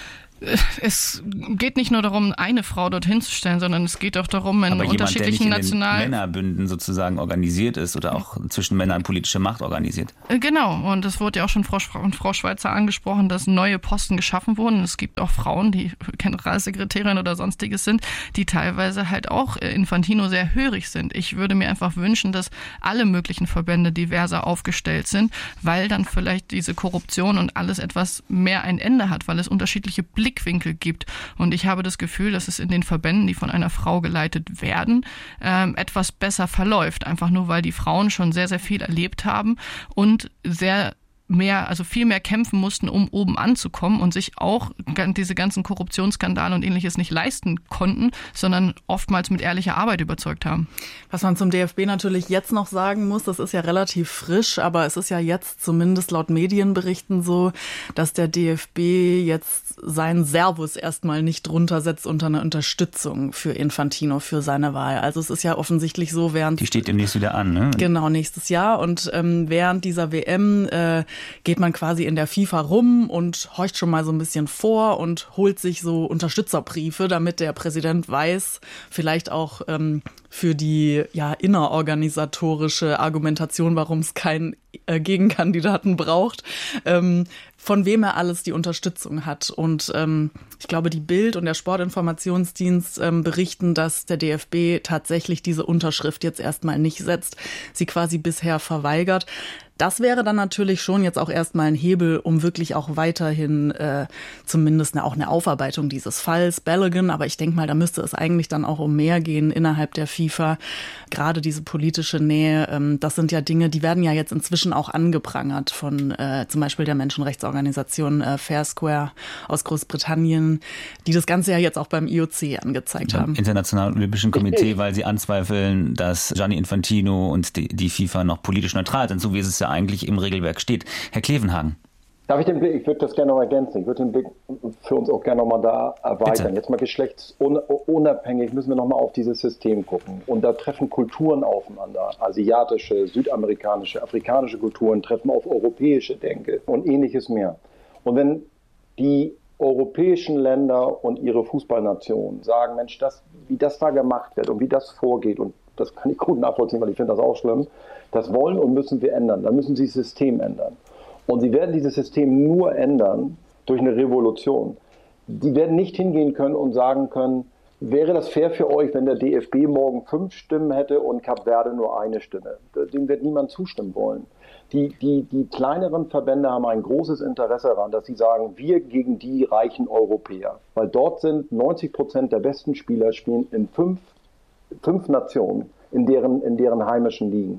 Es geht nicht nur darum, eine Frau dorthin zu stellen, sondern es geht auch darum, in Aber unterschiedlichen jemand, der nicht National... in den Männerbünden sozusagen organisiert ist oder auch zwischen Männern politische Macht organisiert. Genau, und es wurde ja auch schon von Frau Schweizer angesprochen, dass neue Posten geschaffen wurden. Es gibt auch Frauen, die Generalsekretärin oder sonstiges sind, die teilweise halt auch Infantino sehr hörig sind. Ich würde mir einfach wünschen, dass alle möglichen Verbände diverser aufgestellt sind, weil dann vielleicht diese Korruption und alles etwas mehr ein Ende hat, weil es unterschiedliche Blickwinkel gibt. Und ich habe das Gefühl, dass es in den Verbänden, die von einer Frau geleitet werden, ähm, etwas besser verläuft. Einfach nur, weil die Frauen schon sehr, sehr viel erlebt haben und sehr mehr, also viel mehr kämpfen mussten, um oben anzukommen und sich auch diese ganzen Korruptionsskandale und Ähnliches nicht leisten konnten, sondern oftmals mit ehrlicher Arbeit überzeugt haben. Was man zum D F B natürlich jetzt noch sagen muss, das ist ja relativ frisch, aber es ist ja jetzt zumindest laut Medienberichten so, dass der D F B jetzt seinen Servus erstmal nicht drunter setzt unter einer Unterstützung für Infantino, für seine Wahl. Also es ist ja offensichtlich so, während... Die steht demnächst wieder an, ne? Genau, nächstes Jahr. Und ähm, während dieser W M äh, geht man quasi in der FIFA rum und horcht schon mal so ein bisschen vor und holt sich so Unterstützerbriefe, damit der Präsident weiß, vielleicht auch ähm, für die ja innerorganisatorische Argumentation, warum es keinen äh, Gegenkandidaten braucht, ähm, von wem er alles die Unterstützung hat. Und ähm, ich glaube, die Bild und der Sportinformationsdienst ähm, berichten, dass der D F B tatsächlich diese Unterschrift jetzt erstmal nicht setzt, sie quasi bisher verweigert. Das wäre dann natürlich schon jetzt auch erstmal ein Hebel, um wirklich auch weiterhin äh, zumindest eine, auch eine Aufarbeitung dieses Falls Balogun. Aber ich denke mal, da müsste es eigentlich dann auch um mehr gehen innerhalb der FIFA. Gerade diese politische Nähe, ähm, das sind ja Dinge, die werden ja jetzt inzwischen auch angeprangert von äh, zum Beispiel der Menschenrechtsorganisation äh, Fair Square aus Großbritannien, die das Ganze ja jetzt auch beim I O C angezeigt haben. Beim Internationalen Olympischen Komitee, weil sie anzweifeln, dass Gianni Infantino und die, die FIFA noch politisch neutral sind, so wie es ja eigentlich im Regelwerk steht. Herr Klevenhagen. Darf ich den Blick, ich würde das gerne noch ergänzen, ich würde den Blick für uns auch gerne nochmal da erweitern. Bitte. Jetzt mal geschlechtsunabhängig müssen wir nochmal auf dieses System gucken. Und da treffen Kulturen aufeinander. Asiatische, südamerikanische, afrikanische Kulturen treffen auf europäische Denke und ähnliches mehr. Und wenn die europäischen Länder und ihre Fußballnationen sagen, Mensch, das, wie das da gemacht wird und wie das vorgeht, und das kann ich gut nachvollziehen, weil ich finde das auch schlimm, das wollen und müssen wir ändern. Dann müssen sie das System ändern. Und sie werden dieses System nur ändern durch eine Revolution. Die werden nicht hingehen können und sagen können, wäre das fair für euch, wenn der D F B morgen fünf Stimmen hätte und Kap Verde nur eine Stimme? Dem wird niemand zustimmen wollen. Die, die, die kleineren Verbände haben ein großes Interesse daran, dass sie sagen, wir gegen die reichen Europäer. Weil dort sind neunzig Prozent der besten Spieler spielen in fünf, fünf Nationen, in deren, in deren heimischen Ligen.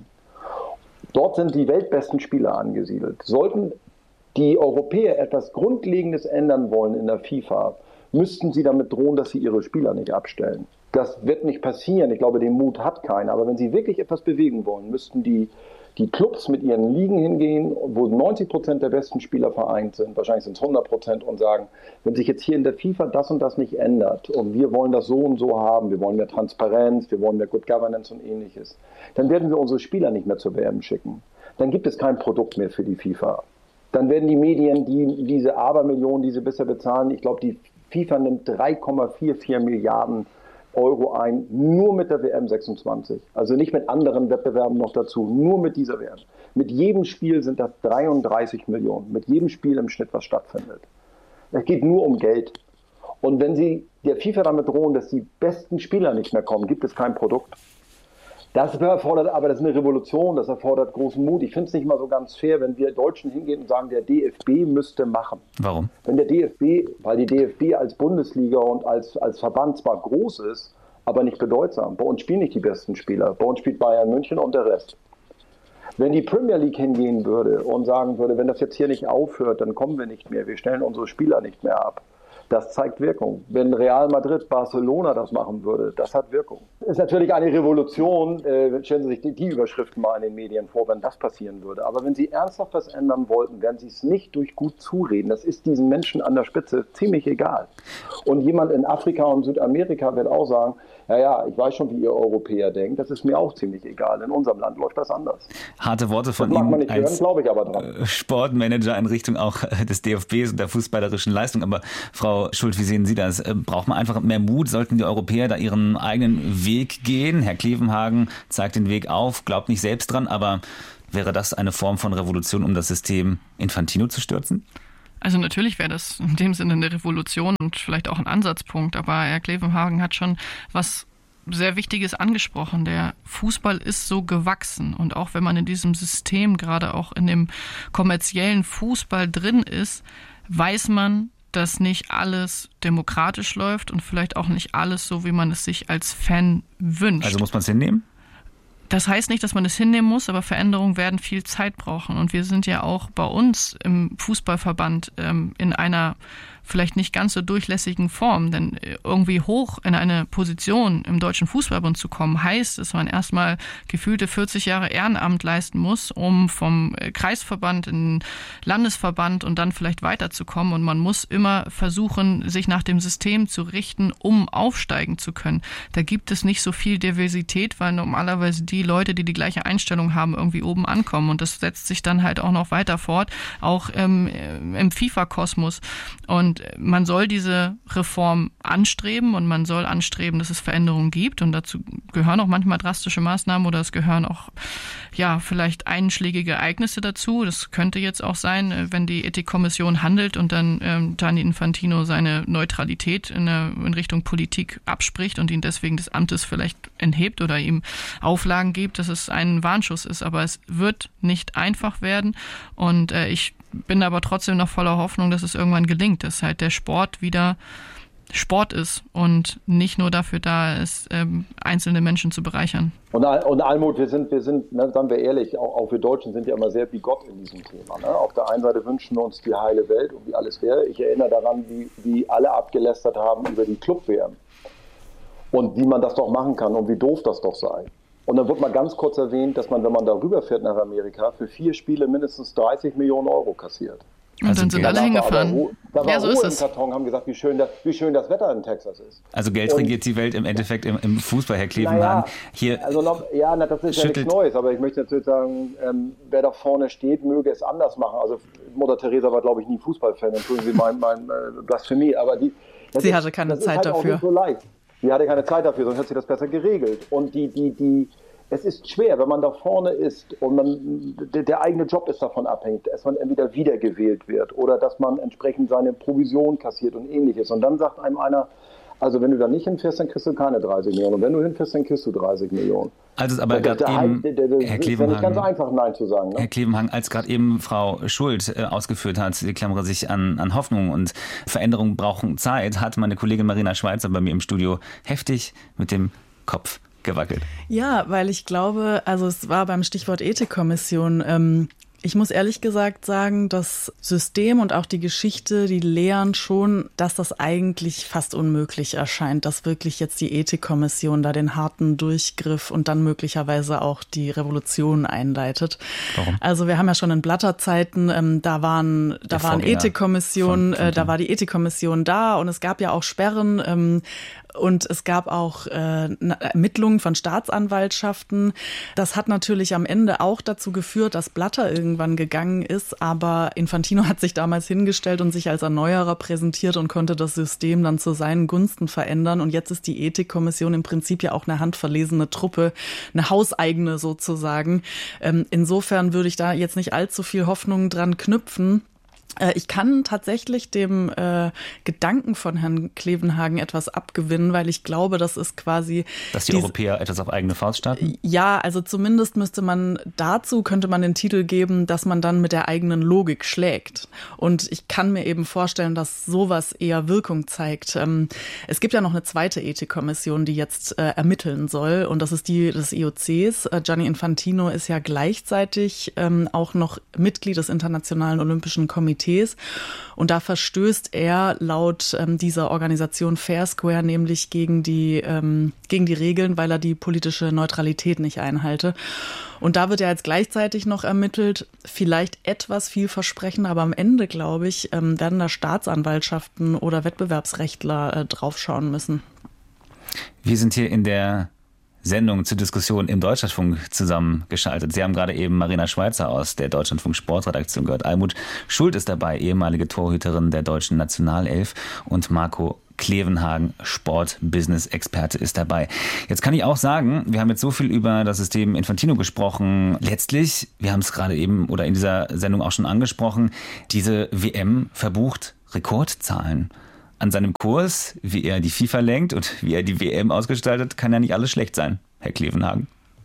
Dort sind die weltbesten Spieler angesiedelt. Sollten die Europäer etwas Grundlegendes ändern wollen in der FIFA, müssten sie damit drohen, dass sie ihre Spieler nicht abstellen. Das wird nicht passieren. Ich glaube, den Mut hat keiner. Aber wenn sie wirklich etwas bewegen wollen, müssten die, die Clubs mit ihren Ligen hingehen, wo neunzig Prozent der besten Spieler vereint sind, wahrscheinlich sind es hundert Prozent, und sagen, wenn sich jetzt hier in der FIFA das und das nicht ändert und wir wollen das so und so haben, wir wollen mehr Transparenz, wir wollen mehr Good Governance und ähnliches, dann werden wir unsere Spieler nicht mehr zur W M schicken. Dann gibt es kein Produkt mehr für die FIFA. Dann werden die Medien, die diese Abermillionen, die sie bisher bezahlen, ich glaube, die FIFA nimmt drei Komma vierundvierzig Milliarden Euro ein, nur mit der W M sechsundzwanzig. Also nicht mit anderen Wettbewerben noch dazu, nur mit dieser W M. Mit jedem Spiel sind das dreiunddreißig Millionen. Mit jedem Spiel im Schnitt, was stattfindet. Es geht nur um Geld. Und wenn Sie der FIFA damit drohen, dass die besten Spieler nicht mehr kommen, gibt es kein Produkt. Das erfordert, aber das ist eine Revolution, das erfordert großen Mut. Ich finde es nicht mal so ganz fair, wenn wir Deutschen hingehen und sagen, der D F B müsste machen. Warum? Wenn der D F B, weil die D F B als Bundesliga und als, als Verband zwar groß ist, aber nicht bedeutsam. Bei uns spielen nicht die besten Spieler. Bei uns spielt Bayern München und der Rest. Wenn die Premier League hingehen würde und sagen würde, wenn das jetzt hier nicht aufhört, dann kommen wir nicht mehr, wir stellen unsere Spieler nicht mehr ab. Das zeigt Wirkung. Wenn Real Madrid, Barcelona das machen würde, das hat Wirkung. Das ist natürlich eine Revolution. Äh, stellen Sie sich die, die Überschriften mal in den Medien vor, wenn das passieren würde. Aber wenn Sie ernsthaft was ändern wollten, werden Sie es nicht durch gut zureden. Das ist diesen Menschen an der Spitze ziemlich egal. Und jemand in Afrika und Südamerika wird auch sagen, ja, ja, ich weiß schon, wie ihr Europäer denkt. Das ist mir auch ziemlich egal. In unserem Land läuft das anders. Harte Worte von das mag Ihnen man nicht hören, als glaube ich aber dran. Sportmanager in Richtung auch des D F Bs und der fußballerischen Leistung. Aber Frau Schult, wie sehen Sie das? Braucht man einfach mehr Mut? Sollten die Europäer da ihren eigenen Weg gehen? Herr Klevenhagen zeigt den Weg auf, glaubt nicht selbst dran. Aber wäre das eine Form von Revolution, um das System Infantino zu stürzen? Also natürlich wäre das in dem Sinne eine Revolution und vielleicht auch ein Ansatzpunkt, aber Herr Klevenhagen hat schon was sehr Wichtiges angesprochen. Der Fußball ist so gewachsen und auch wenn man in diesem System, gerade auch in dem kommerziellen Fußball drin ist, weiß man, dass nicht alles demokratisch läuft und vielleicht auch nicht alles so, wie man es sich als Fan wünscht. Also muss man es hinnehmen? Das heißt nicht, dass man es hinnehmen muss, aber Veränderungen werden viel Zeit brauchen. Und wir sind ja auch bei uns im Fußballverband ähm, in einer vielleicht nicht ganz so durchlässigen Form. Denn irgendwie hoch in eine Position im Deutschen Fußballbund zu kommen, heißt, dass man erstmal gefühlte vierzig Jahre Ehrenamt leisten muss, um vom Kreisverband in den Landesverband und dann vielleicht weiterzukommen. Und man muss immer versuchen, sich nach dem System zu richten, um aufsteigen zu können. Da gibt es nicht so viel Diversität, weil normalerweise die Leute, die die gleiche Einstellung haben, irgendwie oben ankommen. Und das setzt sich dann halt auch noch weiter fort, auch im, im FIFA-Kosmos. Und man soll diese Reform anstreben und man soll anstreben, dass es Veränderungen gibt. Und dazu gehören auch manchmal drastische Maßnahmen oder es gehören auch ja vielleicht einschlägige Ereignisse dazu. Das könnte jetzt auch sein, wenn die Ethikkommission handelt und dann ähm, Gianni Infantino seine Neutralität in, der, in Richtung Politik abspricht und ihn deswegen des Amtes vielleicht enthebt oder ihm Auflagen gibt, dass es ein Warnschuss ist. Aber es wird nicht einfach werden und äh, ich bin aber trotzdem noch voller Hoffnung, dass es irgendwann gelingt, dass halt der Sport wieder Sport ist und nicht nur dafür da ist, ähm, einzelne Menschen zu bereichern. Und, und Almut, wir sind, wir sind, ne, sagen wir ehrlich, auch, auch wir Deutschen sind ja immer sehr bigott in diesem Thema. Ne? Auf der einen Seite wünschen wir uns die heile Welt und wie alles wäre. Ich erinnere daran, wie, wie alle abgelästert haben über die Club-W M und wie man das doch machen kann und wie doof das doch sei. Und dann wird mal ganz kurz erwähnt, dass man, wenn man darüber fährt nach Amerika, für vier Spiele mindestens dreißig Millionen Euro kassiert. Und also dann sind alle hingefahren. Da war ja, so Ruhe ist im es. Karton, haben gesagt, wie schön, das, wie schön das Wetter in Texas ist. Also Geld und, regiert die Welt im Endeffekt im, im Fußball, Herr Klevenhagen. Naja, Hier also noch, ja, na, das ist ja nichts Neues, aber ich möchte natürlich sagen, ähm, wer da vorne steht, möge es anders machen. Also Mutter Teresa war, glaube ich, nie Fußballfan, entschuldigen Sie mein, mein äh, Blasphemie, aber die, Sie ist, hatte keine das Zeit ist halt dafür. Auch nicht so leicht. Sie hatte keine Zeit dafür, sonst hätte sie das besser geregelt. Und die, die, die Es ist schwer, wenn man da vorne ist und man, der, der eigene Job ist davon abhängig, dass man entweder wiedergewählt wird oder dass man entsprechend seine Provision kassiert und ähnliches. Und dann sagt einem einer, also wenn du da nicht hinfährst, dann kriegst du keine dreißig Millionen. Und wenn du hinfährst, dann kriegst du dreißig Millionen. Also aber gerade eben, der, der, der, Herr Klevenhagen, ist ja nicht ganz Klevenhagen, einfach, Nein zu sagen. Ne? Herr Klevenhagen, als gerade eben Frau Schult äh, ausgeführt hat, die klammere sich an, an Hoffnung und Veränderungen brauchen Zeit, hat meine Kollegin Marina Schweizer bei mir im Studio heftig mit dem Kopf gewackelt. Ja, weil ich glaube, also es war beim Stichwort Ethikkommission, ähm, ich muss ehrlich gesagt sagen, das System und auch die Geschichte, die lehren schon, dass das eigentlich fast unmöglich erscheint, dass wirklich jetzt die Ethikkommission da den harten Durchgriff und dann möglicherweise auch die Revolution einleitet. Warum? Also wir haben ja schon in Blatterzeiten, ähm, da waren, da waren Ethikkommissionen, äh, da war die Ethikkommission da und es gab ja auch Sperren, ähm, und es gab auch äh, Ermittlungen von Staatsanwaltschaften. Das hat natürlich am Ende auch dazu geführt, dass Blatter irgendwann gegangen ist. Aber Infantino hat sich damals hingestellt und sich als Erneuerer präsentiert und konnte das System dann zu seinen Gunsten verändern. Und jetzt ist die Ethikkommission im Prinzip ja auch eine handverlesene Truppe, eine hauseigene sozusagen. Ähm, insofern würde ich da jetzt nicht allzu viel Hoffnung dran knüpfen. Ich kann tatsächlich dem äh, Gedanken von Herrn Klevenhagen etwas abgewinnen, weil ich glaube, das ist quasi... Dass die Europäer etwas auf eigene Faust starten? Ja, also zumindest müsste man dazu, könnte man den Titel geben, dass man dann mit der eigenen Logik schlägt. Und ich kann mir eben vorstellen, dass sowas eher Wirkung zeigt. Ähm, es gibt ja noch eine zweite Ethikkommission, die jetzt äh, ermitteln soll, und das ist die des I O Cs. Äh, Gianni Infantino ist ja gleichzeitig ähm, auch noch Mitglied des Internationalen Olympischen Komitees. Und da verstößt er laut ähm, dieser Organisation Fair Square nämlich gegen die, ähm, gegen die Regeln, weil er die politische Neutralität nicht einhalte. Und da wird ja jetzt gleichzeitig noch ermittelt, vielleicht etwas vielversprechend, aber am Ende, glaube ich, ähm, werden da Staatsanwaltschaften oder Wettbewerbsrechtler äh, draufschauen müssen. Wir sind hier in der Sendung zur Diskussion im Deutschlandfunk zusammengeschaltet. Sie haben gerade eben Marina Schweizer aus der Deutschlandfunk Sportredaktion gehört. Almut Schuld ist dabei, ehemalige Torhüterin der deutschen Nationalelf, und Marco Klevenhagen, Sport-Business-Experte, ist dabei. Jetzt kann ich auch sagen, wir haben jetzt so viel über das System Infantino gesprochen. Letztlich, wir haben es gerade eben oder in dieser Sendung auch schon angesprochen, diese W M verbucht Rekordzahlen. An seinem Kurs, wie er die FIFA lenkt und wie er die W M ausgestaltet, kann ja nicht alles schlecht sein, Herr Klevenhagen.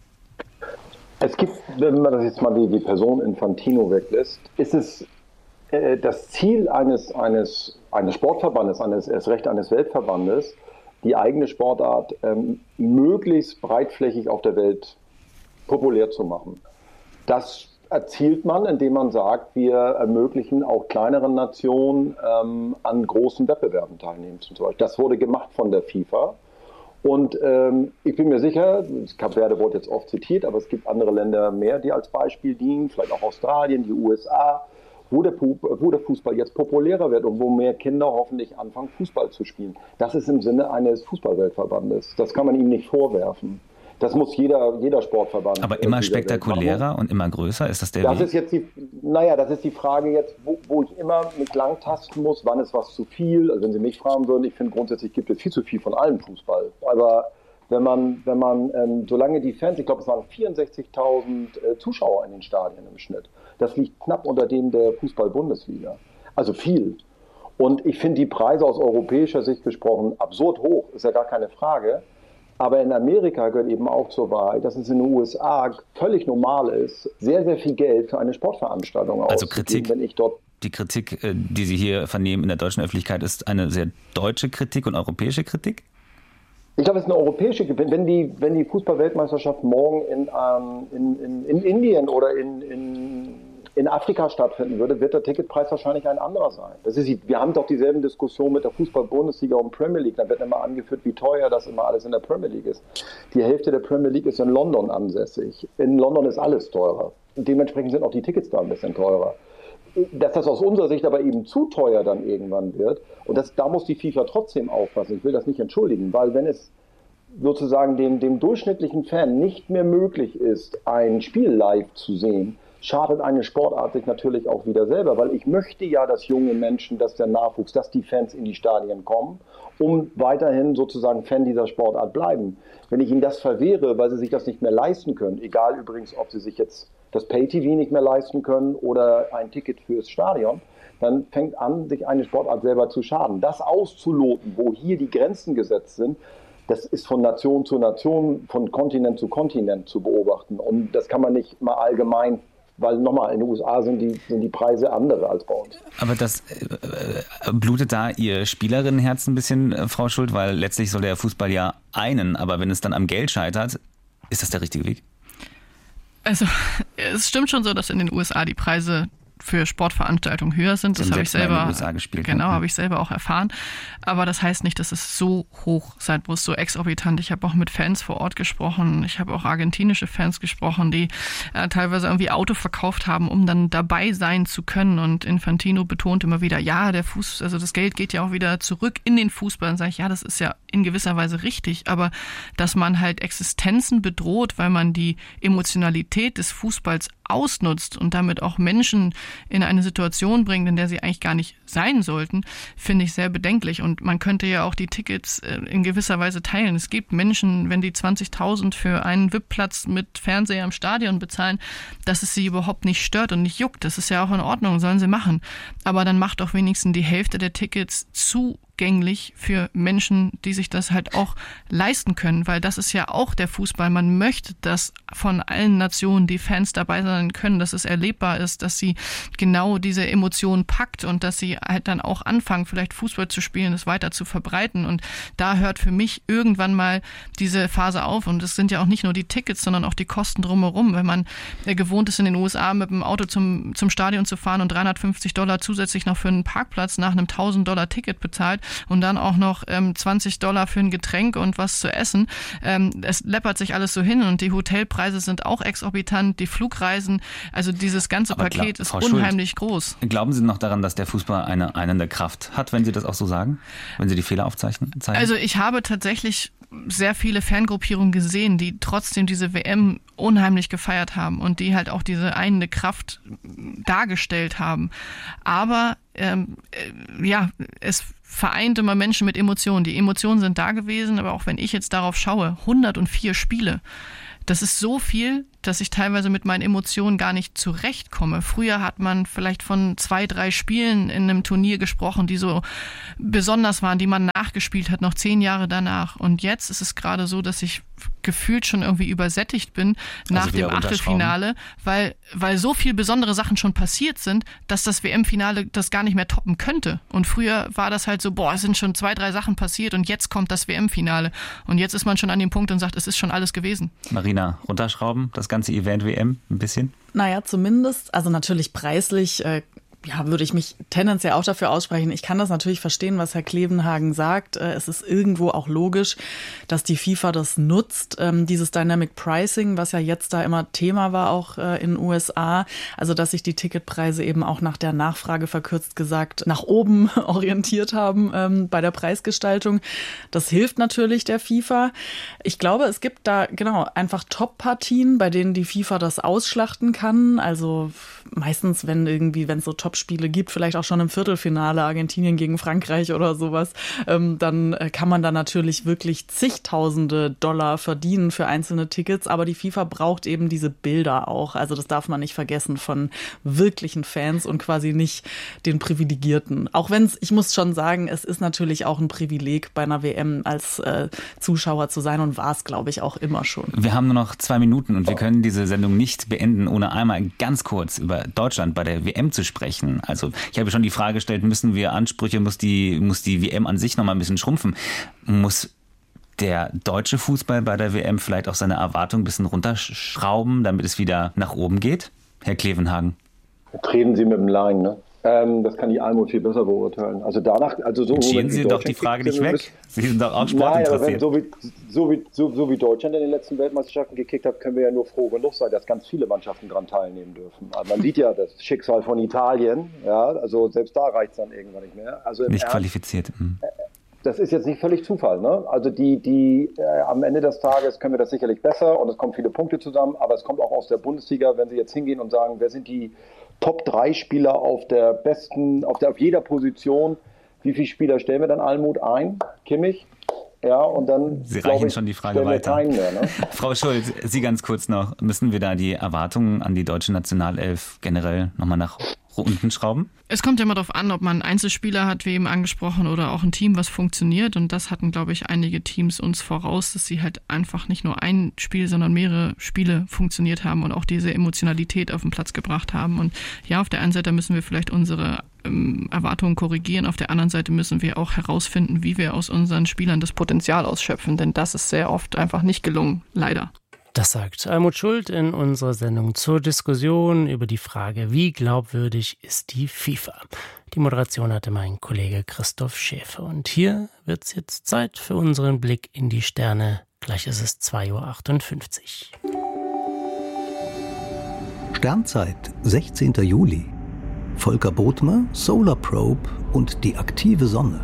Es gibt, wenn man das jetzt mal die, die Person Infantino weglässt, ist es äh, das Ziel eines, eines, eines Sportverbandes, eines, erst recht eines Weltverbandes, die eigene Sportart ähm, möglichst breitflächig auf der Welt populär zu machen. Das erzielt man, indem man sagt, wir ermöglichen auch kleineren Nationen ähm, an großen Wettbewerben teilnehmen. Zum Beispiel. Das wurde gemacht von der FIFA. Und ähm, ich bin mir sicher, Kap Verde wurde jetzt oft zitiert, aber es gibt andere Länder mehr, die als Beispiel dienen, vielleicht auch Australien, die U S A, wo der, wo der Fußball jetzt populärer wird und wo mehr Kinder hoffentlich anfangen, Fußball zu spielen. Das ist im Sinne eines Fußballweltverbandes. Das kann man ihm nicht vorwerfen. Das muss jeder, jeder Sportverband. Aber immer spektakulärer und immer größer, ist das der das Weg? Ist jetzt die, naja, das ist die Frage jetzt, wo, wo ich immer mich langtasten muss, wann ist was zu viel. Also wenn Sie mich fragen würden, ich finde grundsätzlich gibt es viel zu viel von allem Fußball. Aber wenn man, wenn man, ähm, solange die Fans, ich glaube es waren vierundsechzigtausend äh, Zuschauer in den Stadien im Schnitt, das liegt knapp unter dem der Fußball-Bundesliga. Also viel. Und ich finde die Preise aus europäischer Sicht gesprochen absurd hoch, ist ja gar keine Frage. Aber in Amerika gehört eben auch zur Wahrheit, dass es in den U S A völlig normal ist, sehr, sehr viel Geld für eine Sportveranstaltung also auszugeben, Kritik, wenn ich dort... Die Kritik, die Sie hier vernehmen in der deutschen Öffentlichkeit, ist eine sehr deutsche Kritik und europäische Kritik? Ich glaube, es ist eine europäische Kritik. Wenn die, wenn die Fußball-Weltmeisterschaft morgen in, ähm, in, in, in Indien oder in, in, in Afrika stattfinden würde, wird der Ticketpreis wahrscheinlich ein anderer sein. Das ist, wir haben doch dieselben Diskussionen mit der Fußball-Bundesliga und Premier League. Da wird immer angeführt, wie teuer das immer alles in der Premier League ist. Die Hälfte der Premier League ist in London ansässig. In London ist alles teurer. Und dementsprechend sind auch die Tickets da ein bisschen teurer. Dass das aus unserer Sicht aber eben zu teuer dann irgendwann wird, und das, da muss die FIFA trotzdem aufpassen. Ich will das nicht entschuldigen, weil wenn es sozusagen dem, dem durchschnittlichen Fan nicht mehr möglich ist, ein Spiel live zu sehen, schadet eine Sportart sich natürlich auch wieder selber, weil ich möchte ja, dass junge Menschen, dass der Nachwuchs, dass die Fans in die Stadien kommen, um weiterhin sozusagen Fan dieser Sportart bleiben. Wenn ich ihnen das verwehre, weil sie sich das nicht mehr leisten können, egal übrigens, ob sie sich jetzt das Pay-T V nicht mehr leisten können oder ein Ticket fürs Stadion, dann fängt an, sich eine Sportart selber zu schaden. Das auszuloten, wo hier die Grenzen gesetzt sind, das ist von Nation zu Nation, von Kontinent zu Kontinent zu beobachten. Und das kann man nicht mal allgemein, weil nochmal in den U S A sind die, sind die Preise andere als bei uns. Aber das äh, blutet da Ihr Spielerinnenherz ein bisschen, äh, Frau Schuld, weil letztlich soll der Fußball ja einen, aber wenn es dann am Geld scheitert, ist das der richtige Weg? Also es stimmt schon so, dass in den U S A die Preise für Sportveranstaltungen höher sind. Das habe ich selber, gespielt, genau, habe ich selber auch erfahren. Aber das heißt nicht, dass es so hoch sein muss, so exorbitant. Ich habe auch mit Fans vor Ort gesprochen. Ich habe auch argentinische Fans gesprochen, die äh, teilweise irgendwie Auto verkauft haben, um dann dabei sein zu können. Und Infantino betont immer wieder, ja, der Fuß, also das Geld geht ja auch wieder zurück in den Fußball. Und sage ich, ja, das ist ja in gewisser Weise richtig. Aber dass man halt Existenzen bedroht, weil man die Emotionalität des Fußballs ausnutzt und damit auch Menschen in eine Situation bringt, in der sie eigentlich gar nicht sein sollten, finde ich sehr bedenklich. Und man könnte ja auch die Tickets in gewisser Weise teilen. Es gibt Menschen, wenn die zwanzigtausend für einen V I P-Platz mit Fernseher im Stadion bezahlen, dass es sie überhaupt nicht stört und nicht juckt. Das ist ja auch in Ordnung, sollen sie machen. Aber dann macht doch wenigstens die Hälfte der Tickets zugänglich für Menschen, die sich das halt auch leisten können, weil das ist ja auch der Fußball. Man möchte, dass von allen Nationen die Fans dabei sein können, dass es erlebbar ist, dass sie genau diese Emotionen packt und dass sie halt dann auch anfangen, vielleicht Fußball zu spielen, es weiter zu verbreiten. Und da hört für mich irgendwann mal diese Phase auf. Und es sind ja auch nicht nur die Tickets, sondern auch die Kosten drumherum. Wenn man gewohnt ist, in den U S A mit dem Auto zum, zum Stadion zu fahren und dreihundertfünfzig Dollar zusätzlich noch für einen Parkplatz nach einem tausend Dollar Ticket bezahlt und dann auch noch ähm, zwanzig Dollar für ein Getränk und was zu essen. Ähm, es läppert sich alles so hin und die Hotelpreise sind auch exorbitant, die Flugreisen, also dieses ganze Aber Paket glaub, ist Frau unheimlich Schuld, groß. Glauben Sie noch daran, dass der Fußball eine einende Kraft hat, wenn Sie das auch so sagen? Wenn Sie die Fehler aufzeichnen? Zeigen? Also ich habe tatsächlich sehr viele Fangruppierungen gesehen, die trotzdem diese W M unheimlich gefeiert haben und die halt auch diese einende Kraft dargestellt haben. Aber ähm, äh, ja, es vereint immer Menschen mit Emotionen. Die Emotionen sind da gewesen, aber auch wenn ich jetzt darauf schaue, hundertvier Spiele, das ist so viel, dass ich teilweise mit meinen Emotionen gar nicht zurechtkomme. Früher hat man vielleicht von zwei, drei Spielen in einem Turnier gesprochen, die so besonders waren, die man nachgespielt hat, noch zehn Jahre danach. Und jetzt ist es gerade so, dass ich gefühlt schon irgendwie übersättigt bin nach also dem Achtelfinale, weil, weil so viel besondere Sachen schon passiert sind, dass das W M-Finale das gar nicht mehr toppen könnte. Und früher war das halt so, boah, es sind schon zwei, drei Sachen passiert und jetzt kommt das W M-Finale. Und jetzt ist man schon an dem Punkt und sagt, es ist schon alles gewesen. Marina, runterschrauben, das ganze Event W M ein bisschen? Naja, zumindest, also natürlich preislich, äh, ja, würde ich mich tendenziell auch dafür aussprechen. Ich kann das natürlich verstehen, was Herr Klevenhagen sagt. Es ist irgendwo auch logisch, dass die FIFA das nutzt, dieses Dynamic Pricing, was ja jetzt da immer Thema war, auch in den U S A. Also, dass sich die Ticketpreise eben auch nach der Nachfrage, verkürzt gesagt, nach oben orientiert haben bei der Preisgestaltung. Das hilft natürlich der FIFA. Ich glaube, es gibt da genau einfach Top-Partien, bei denen die FIFA das ausschlachten kann. Also meistens, wenn irgendwie, wenn es so Top Spiele gibt, vielleicht auch schon im Viertelfinale Argentinien gegen Frankreich oder sowas, ähm, dann kann man da natürlich wirklich zigtausende Dollar verdienen für einzelne Tickets, aber die FIFA braucht eben diese Bilder auch, also das darf man nicht vergessen, von wirklichen Fans und quasi nicht den Privilegierten. Auch wenn es, ich muss schon sagen, es ist natürlich auch ein Privileg, bei einer W M als äh, Zuschauer zu sein und war es, glaube ich, auch immer schon. Wir haben nur noch zwei Minuten und wir können diese Sendung nicht beenden, ohne einmal ganz kurz über Deutschland bei der W M zu sprechen. Also ich habe schon die Frage gestellt, müssen wir Ansprüche, muss die, muss die W M an sich noch mal ein bisschen schrumpfen? Muss der deutsche Fußball bei der W M vielleicht auch seine Erwartungen ein bisschen runterschrauben, damit es wieder nach oben geht? Herr Klevenhagen. Treten Sie mit dem Laien, ne? Ähm, das kann die Almut viel besser beurteilen. Also danach, also so. Schieben Sie doch die Frage nicht weg. Sie sind doch auch sportinteressiert. So wie, so, wie, so, so wie Deutschland in den letzten Weltmeisterschaften gekickt hat, können wir ja nur froh genug sein, dass ganz viele Mannschaften daran teilnehmen dürfen. Also man sieht ja das Schicksal von Italien, ja, also selbst da reicht es dann irgendwann nicht mehr. Also nicht Ernst, qualifiziert. Mhm. Das ist jetzt nicht völlig Zufall, ne? Also die, die äh, am Ende des Tages können wir das sicherlich besser und es kommen viele Punkte zusammen, aber es kommt auch aus der Bundesliga, wenn Sie jetzt hingehen und sagen, wer sind die Top drei Spieler auf der besten, auf der auf jeder Position. Wie viele Spieler stellen wir dann Almut ein? Kimmich? Ja, und dann. Sie reichen ich, schon die Frage weiter. Mehr, ne? Frau Schuld, Sie ganz kurz noch. Müssen wir da die Erwartungen an die deutsche Nationalelf generell nochmal nach unten schrauben? Es kommt ja immer darauf an, ob man Einzelspieler hat, wie eben angesprochen, oder auch ein Team, was funktioniert. Und das hatten, glaube ich, einige Teams uns voraus, dass sie halt einfach nicht nur ein Spiel, sondern mehrere Spiele funktioniert haben und auch diese Emotionalität auf den Platz gebracht haben. Und ja, auf der einen Seite müssen wir vielleicht unsere ähm, Erwartungen korrigieren. Auf der anderen Seite müssen wir auch herausfinden, wie wir aus unseren Spielern das Potenzial ausschöpfen. Denn das ist sehr oft einfach nicht gelungen, leider. Das sagt Almut Schuld in unserer Sendung zur Diskussion über die Frage, wie glaubwürdig ist die FIFA? Die Moderation hatte mein Kollege Christoph Schäfer. Und hier wird es jetzt Zeit für unseren Blick in die Sterne. Gleich ist es zwei Uhr achtundfünfzig. Sternzeit, sechzehnter Juli. Volker Bothmer, Solar Probe und die aktive Sonne.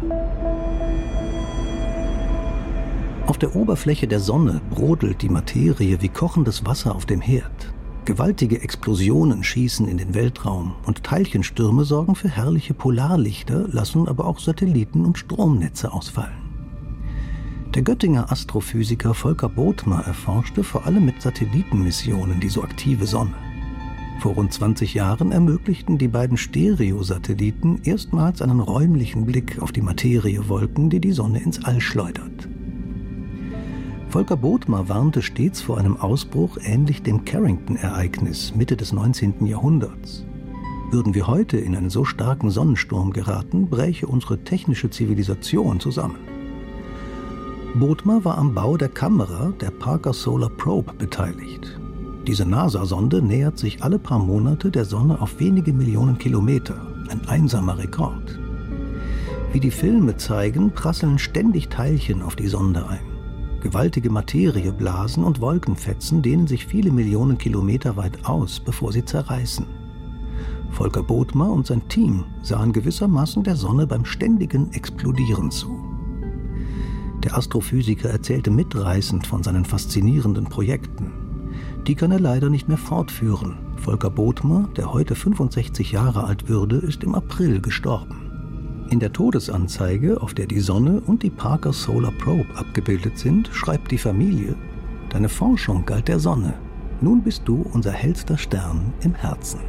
Auf der Oberfläche der Sonne brodelt die Materie wie kochendes Wasser auf dem Herd. Gewaltige Explosionen schießen in den Weltraum und Teilchenstürme sorgen für herrliche Polarlichter, lassen aber auch Satelliten und Stromnetze ausfallen. Der Göttinger Astrophysiker Volker Bothmer erforschte vor allem mit Satellitenmissionen die so aktive Sonne. Vor rund zwanzig Jahren ermöglichten die beiden Stereosatelliten erstmals einen räumlichen Blick auf die Materiewolken, die die Sonne ins All schleudert. Volker Bothmer warnte stets vor einem Ausbruch ähnlich dem Carrington-Ereignis Mitte des neunzehnten Jahrhunderts. Würden wir heute in einen so starken Sonnensturm geraten, bräche unsere technische Zivilisation zusammen. Bothmer war am Bau der Kamera der Parker Solar Probe beteiligt. Diese NASA-Sonde nähert sich alle paar Monate der Sonne auf wenige Millionen Kilometer, ein einsamer Rekord. Wie die Filme zeigen, prasseln ständig Teilchen auf die Sonde ein. Gewaltige Materieblasen und Wolkenfetzen dehnen sich viele Millionen Kilometer weit aus, bevor sie zerreißen. Volker Bothmer und sein Team sahen gewissermaßen der Sonne beim ständigen Explodieren zu. Der Astrophysiker erzählte mitreißend von seinen faszinierenden Projekten. Die kann er leider nicht mehr fortführen. Volker Bothmer, der heute fünfundsechzig Jahre alt würde, ist im April gestorben. In der Todesanzeige, auf der die Sonne und die Parker Solar Probe abgebildet sind, schreibt die Familie: Deine Forschung galt der Sonne. Nun bist du unser hellster Stern im Herzen.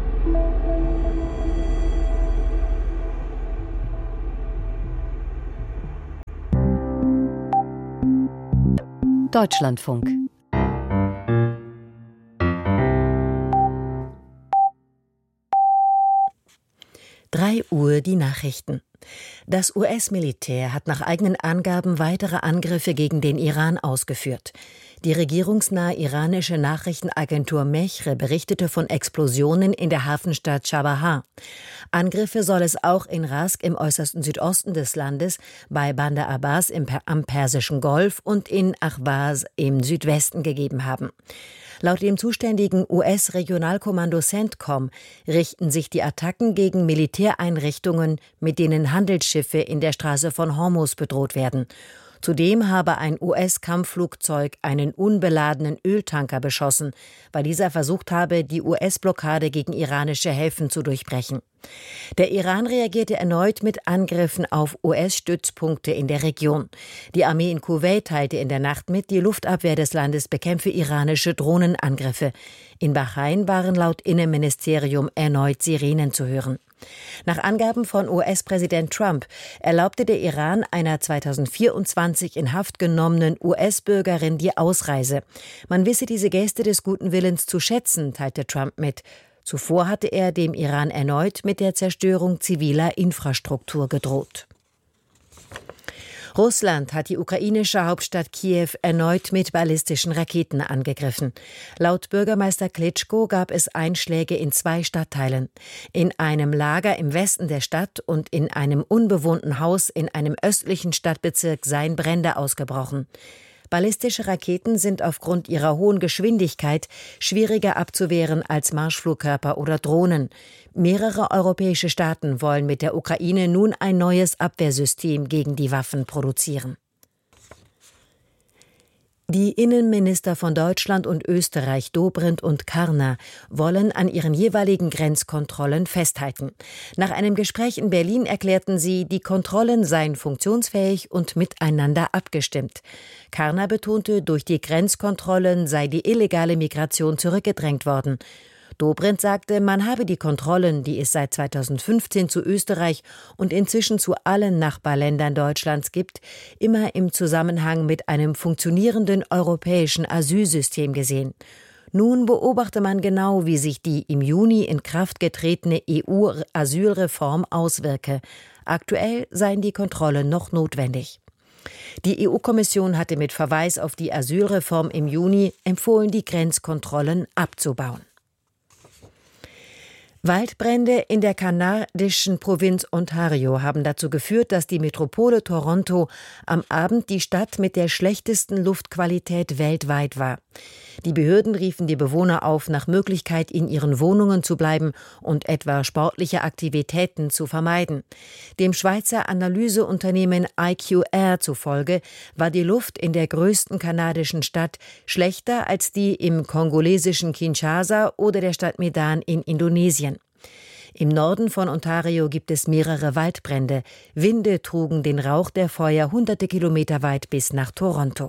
Deutschlandfunk. drei Uhr die Nachrichten. Das U S-Militär hat nach eigenen Angaben weitere Angriffe gegen den Iran ausgeführt. Die regierungsnahe iranische Nachrichtenagentur Mehre berichtete von Explosionen in der Hafenstadt Chabahar. Angriffe soll es auch in Rask im äußersten Südosten des Landes, bei Bandar Abbas im, am Persischen Golf und in Ahvaz im Südwesten gegeben haben. Laut dem zuständigen U S-Regionalkommando CENTCOM richten sich die Attacken gegen Militäreinrichtungen, mit denen Handelsschiffe in der Straße von Hormuz bedroht werden. Zudem habe ein U S-Kampfflugzeug einen unbeladenen Öltanker beschossen, weil dieser versucht habe, die U S-Blockade gegen iranische Häfen zu durchbrechen. Der Iran reagierte erneut mit Angriffen auf U S-Stützpunkte in der Region. Die Armee in Kuwait teilte in der Nacht mit, die Luftabwehr des Landes bekämpfe iranische Drohnenangriffe. In Bahrain waren laut Innenministerium erneut Sirenen zu hören. Nach Angaben von U S-Präsident Trump erlaubte der Iran einer zweitausendvierundzwanzig in Haft genommenen U S-Bürgerin die Ausreise. Man wisse diese Geste des guten Willens zu schätzen, teilte Trump mit. Zuvor hatte er dem Iran erneut mit der Zerstörung ziviler Infrastruktur gedroht. Russland hat die ukrainische Hauptstadt Kiew erneut mit ballistischen Raketen angegriffen. Laut Bürgermeister Klitschko gab es Einschläge in zwei Stadtteilen. In einem Lager im Westen der Stadt und in einem unbewohnten Haus in einem östlichen Stadtbezirk seien Brände ausgebrochen. Ballistische Raketen sind aufgrund ihrer hohen Geschwindigkeit schwieriger abzuwehren als Marschflugkörper oder Drohnen. Mehrere europäische Staaten wollen mit der Ukraine nun ein neues Abwehrsystem gegen die Waffen produzieren. Die Innenminister von Deutschland und Österreich, Dobrindt und Karner, wollen an ihren jeweiligen Grenzkontrollen festhalten. Nach einem Gespräch in Berlin erklärten sie, die Kontrollen seien funktionsfähig und miteinander abgestimmt. Karner betonte, durch die Grenzkontrollen sei die illegale Migration zurückgedrängt worden. Dobrindt sagte, man habe die Kontrollen, die es seit zweitausendfünfzehn zu Österreich und inzwischen zu allen Nachbarländern Deutschlands gibt, immer im Zusammenhang mit einem funktionierenden europäischen Asylsystem gesehen. Nun beobachte man genau, wie sich die im Juni in Kraft getretene E U-Asylreform auswirke. Aktuell seien die Kontrollen noch notwendig. Die E U-Kommission hatte mit Verweis auf die Asylreform im Juni empfohlen, die Grenzkontrollen abzubauen. Waldbrände in der kanadischen Provinz Ontario haben dazu geführt, dass die Metropole Toronto am Abend die Stadt mit der schlechtesten Luftqualität weltweit war. Die Behörden riefen die Bewohner auf, nach Möglichkeit in ihren Wohnungen zu bleiben und etwa sportliche Aktivitäten zu vermeiden. Dem Schweizer Analyseunternehmen I Q Air zufolge war die Luft in der größten kanadischen Stadt schlechter als die im kongolesischen Kinshasa oder der Stadt Medan in Indonesien. Im Norden von Ontario gibt es mehrere Waldbrände. Winde trugen den Rauch der Feuer hunderte Kilometer weit bis nach Toronto.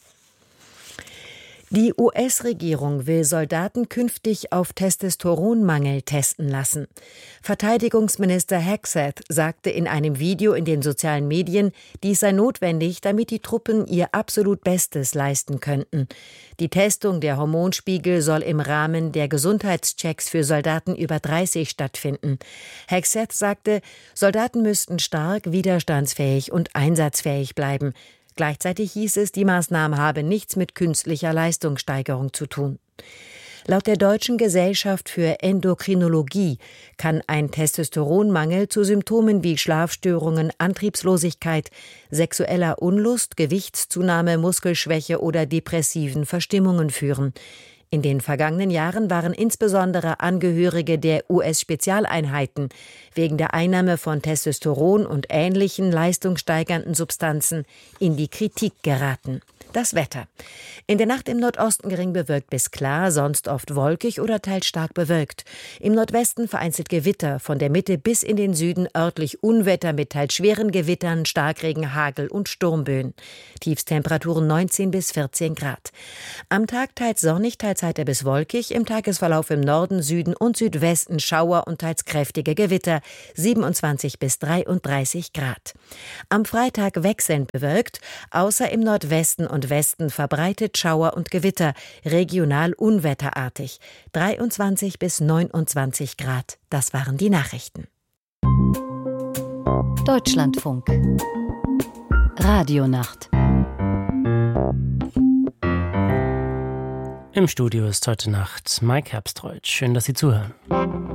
Die U S-Regierung will Soldaten künftig auf Testosteronmangel testen lassen. Verteidigungsminister Hegseth sagte in einem Video in den sozialen Medien, dies sei notwendig, damit die Truppen ihr absolut Bestes leisten könnten. Die Testung der Hormonspiegel soll im Rahmen der Gesundheitschecks für Soldaten über dreißig stattfinden. Hegseth sagte, Soldaten müssten stark, widerstandsfähig und einsatzfähig bleiben. Gleichzeitig hieß es, die Maßnahme habe nichts mit künstlicher Leistungssteigerung zu tun. Laut der Deutschen Gesellschaft für Endokrinologie kann ein Testosteronmangel zu Symptomen wie Schlafstörungen, Antriebslosigkeit, sexueller Unlust, Gewichtszunahme, Muskelschwäche oder depressiven Verstimmungen führen. In den vergangenen Jahren waren insbesondere Angehörige der U S-Spezialeinheiten wegen der Einnahme von Testosteron und ähnlichen leistungssteigernden Substanzen in die Kritik geraten. Das Wetter. In der Nacht im Nordosten gering bewölkt bis klar, sonst oft wolkig oder teils stark bewölkt. Im Nordwesten vereinzelt Gewitter, von der Mitte bis in den Süden örtlich Unwetter mit teils schweren Gewittern, Starkregen, Hagel und Sturmböen. Tiefstemperaturen neunzehn bis vierzehn Grad. Am Tag teils sonnig, teils heiter bis wolkig, im Tagesverlauf im Norden, Süden und Südwesten Schauer und teils kräftige Gewitter, siebenundzwanzig bis dreiunddreißig Grad. Am Freitag wechselnd bewölkt, außer im Nordwesten und Westen verbreitet Schauer und Gewitter, regional unwetterartig. dreiundzwanzig bis neunundzwanzig Grad. Das waren die Nachrichten. Deutschlandfunk. Radionacht. Im Studio ist heute Nacht Mike Herbstreuth. Schön, dass Sie zuhören.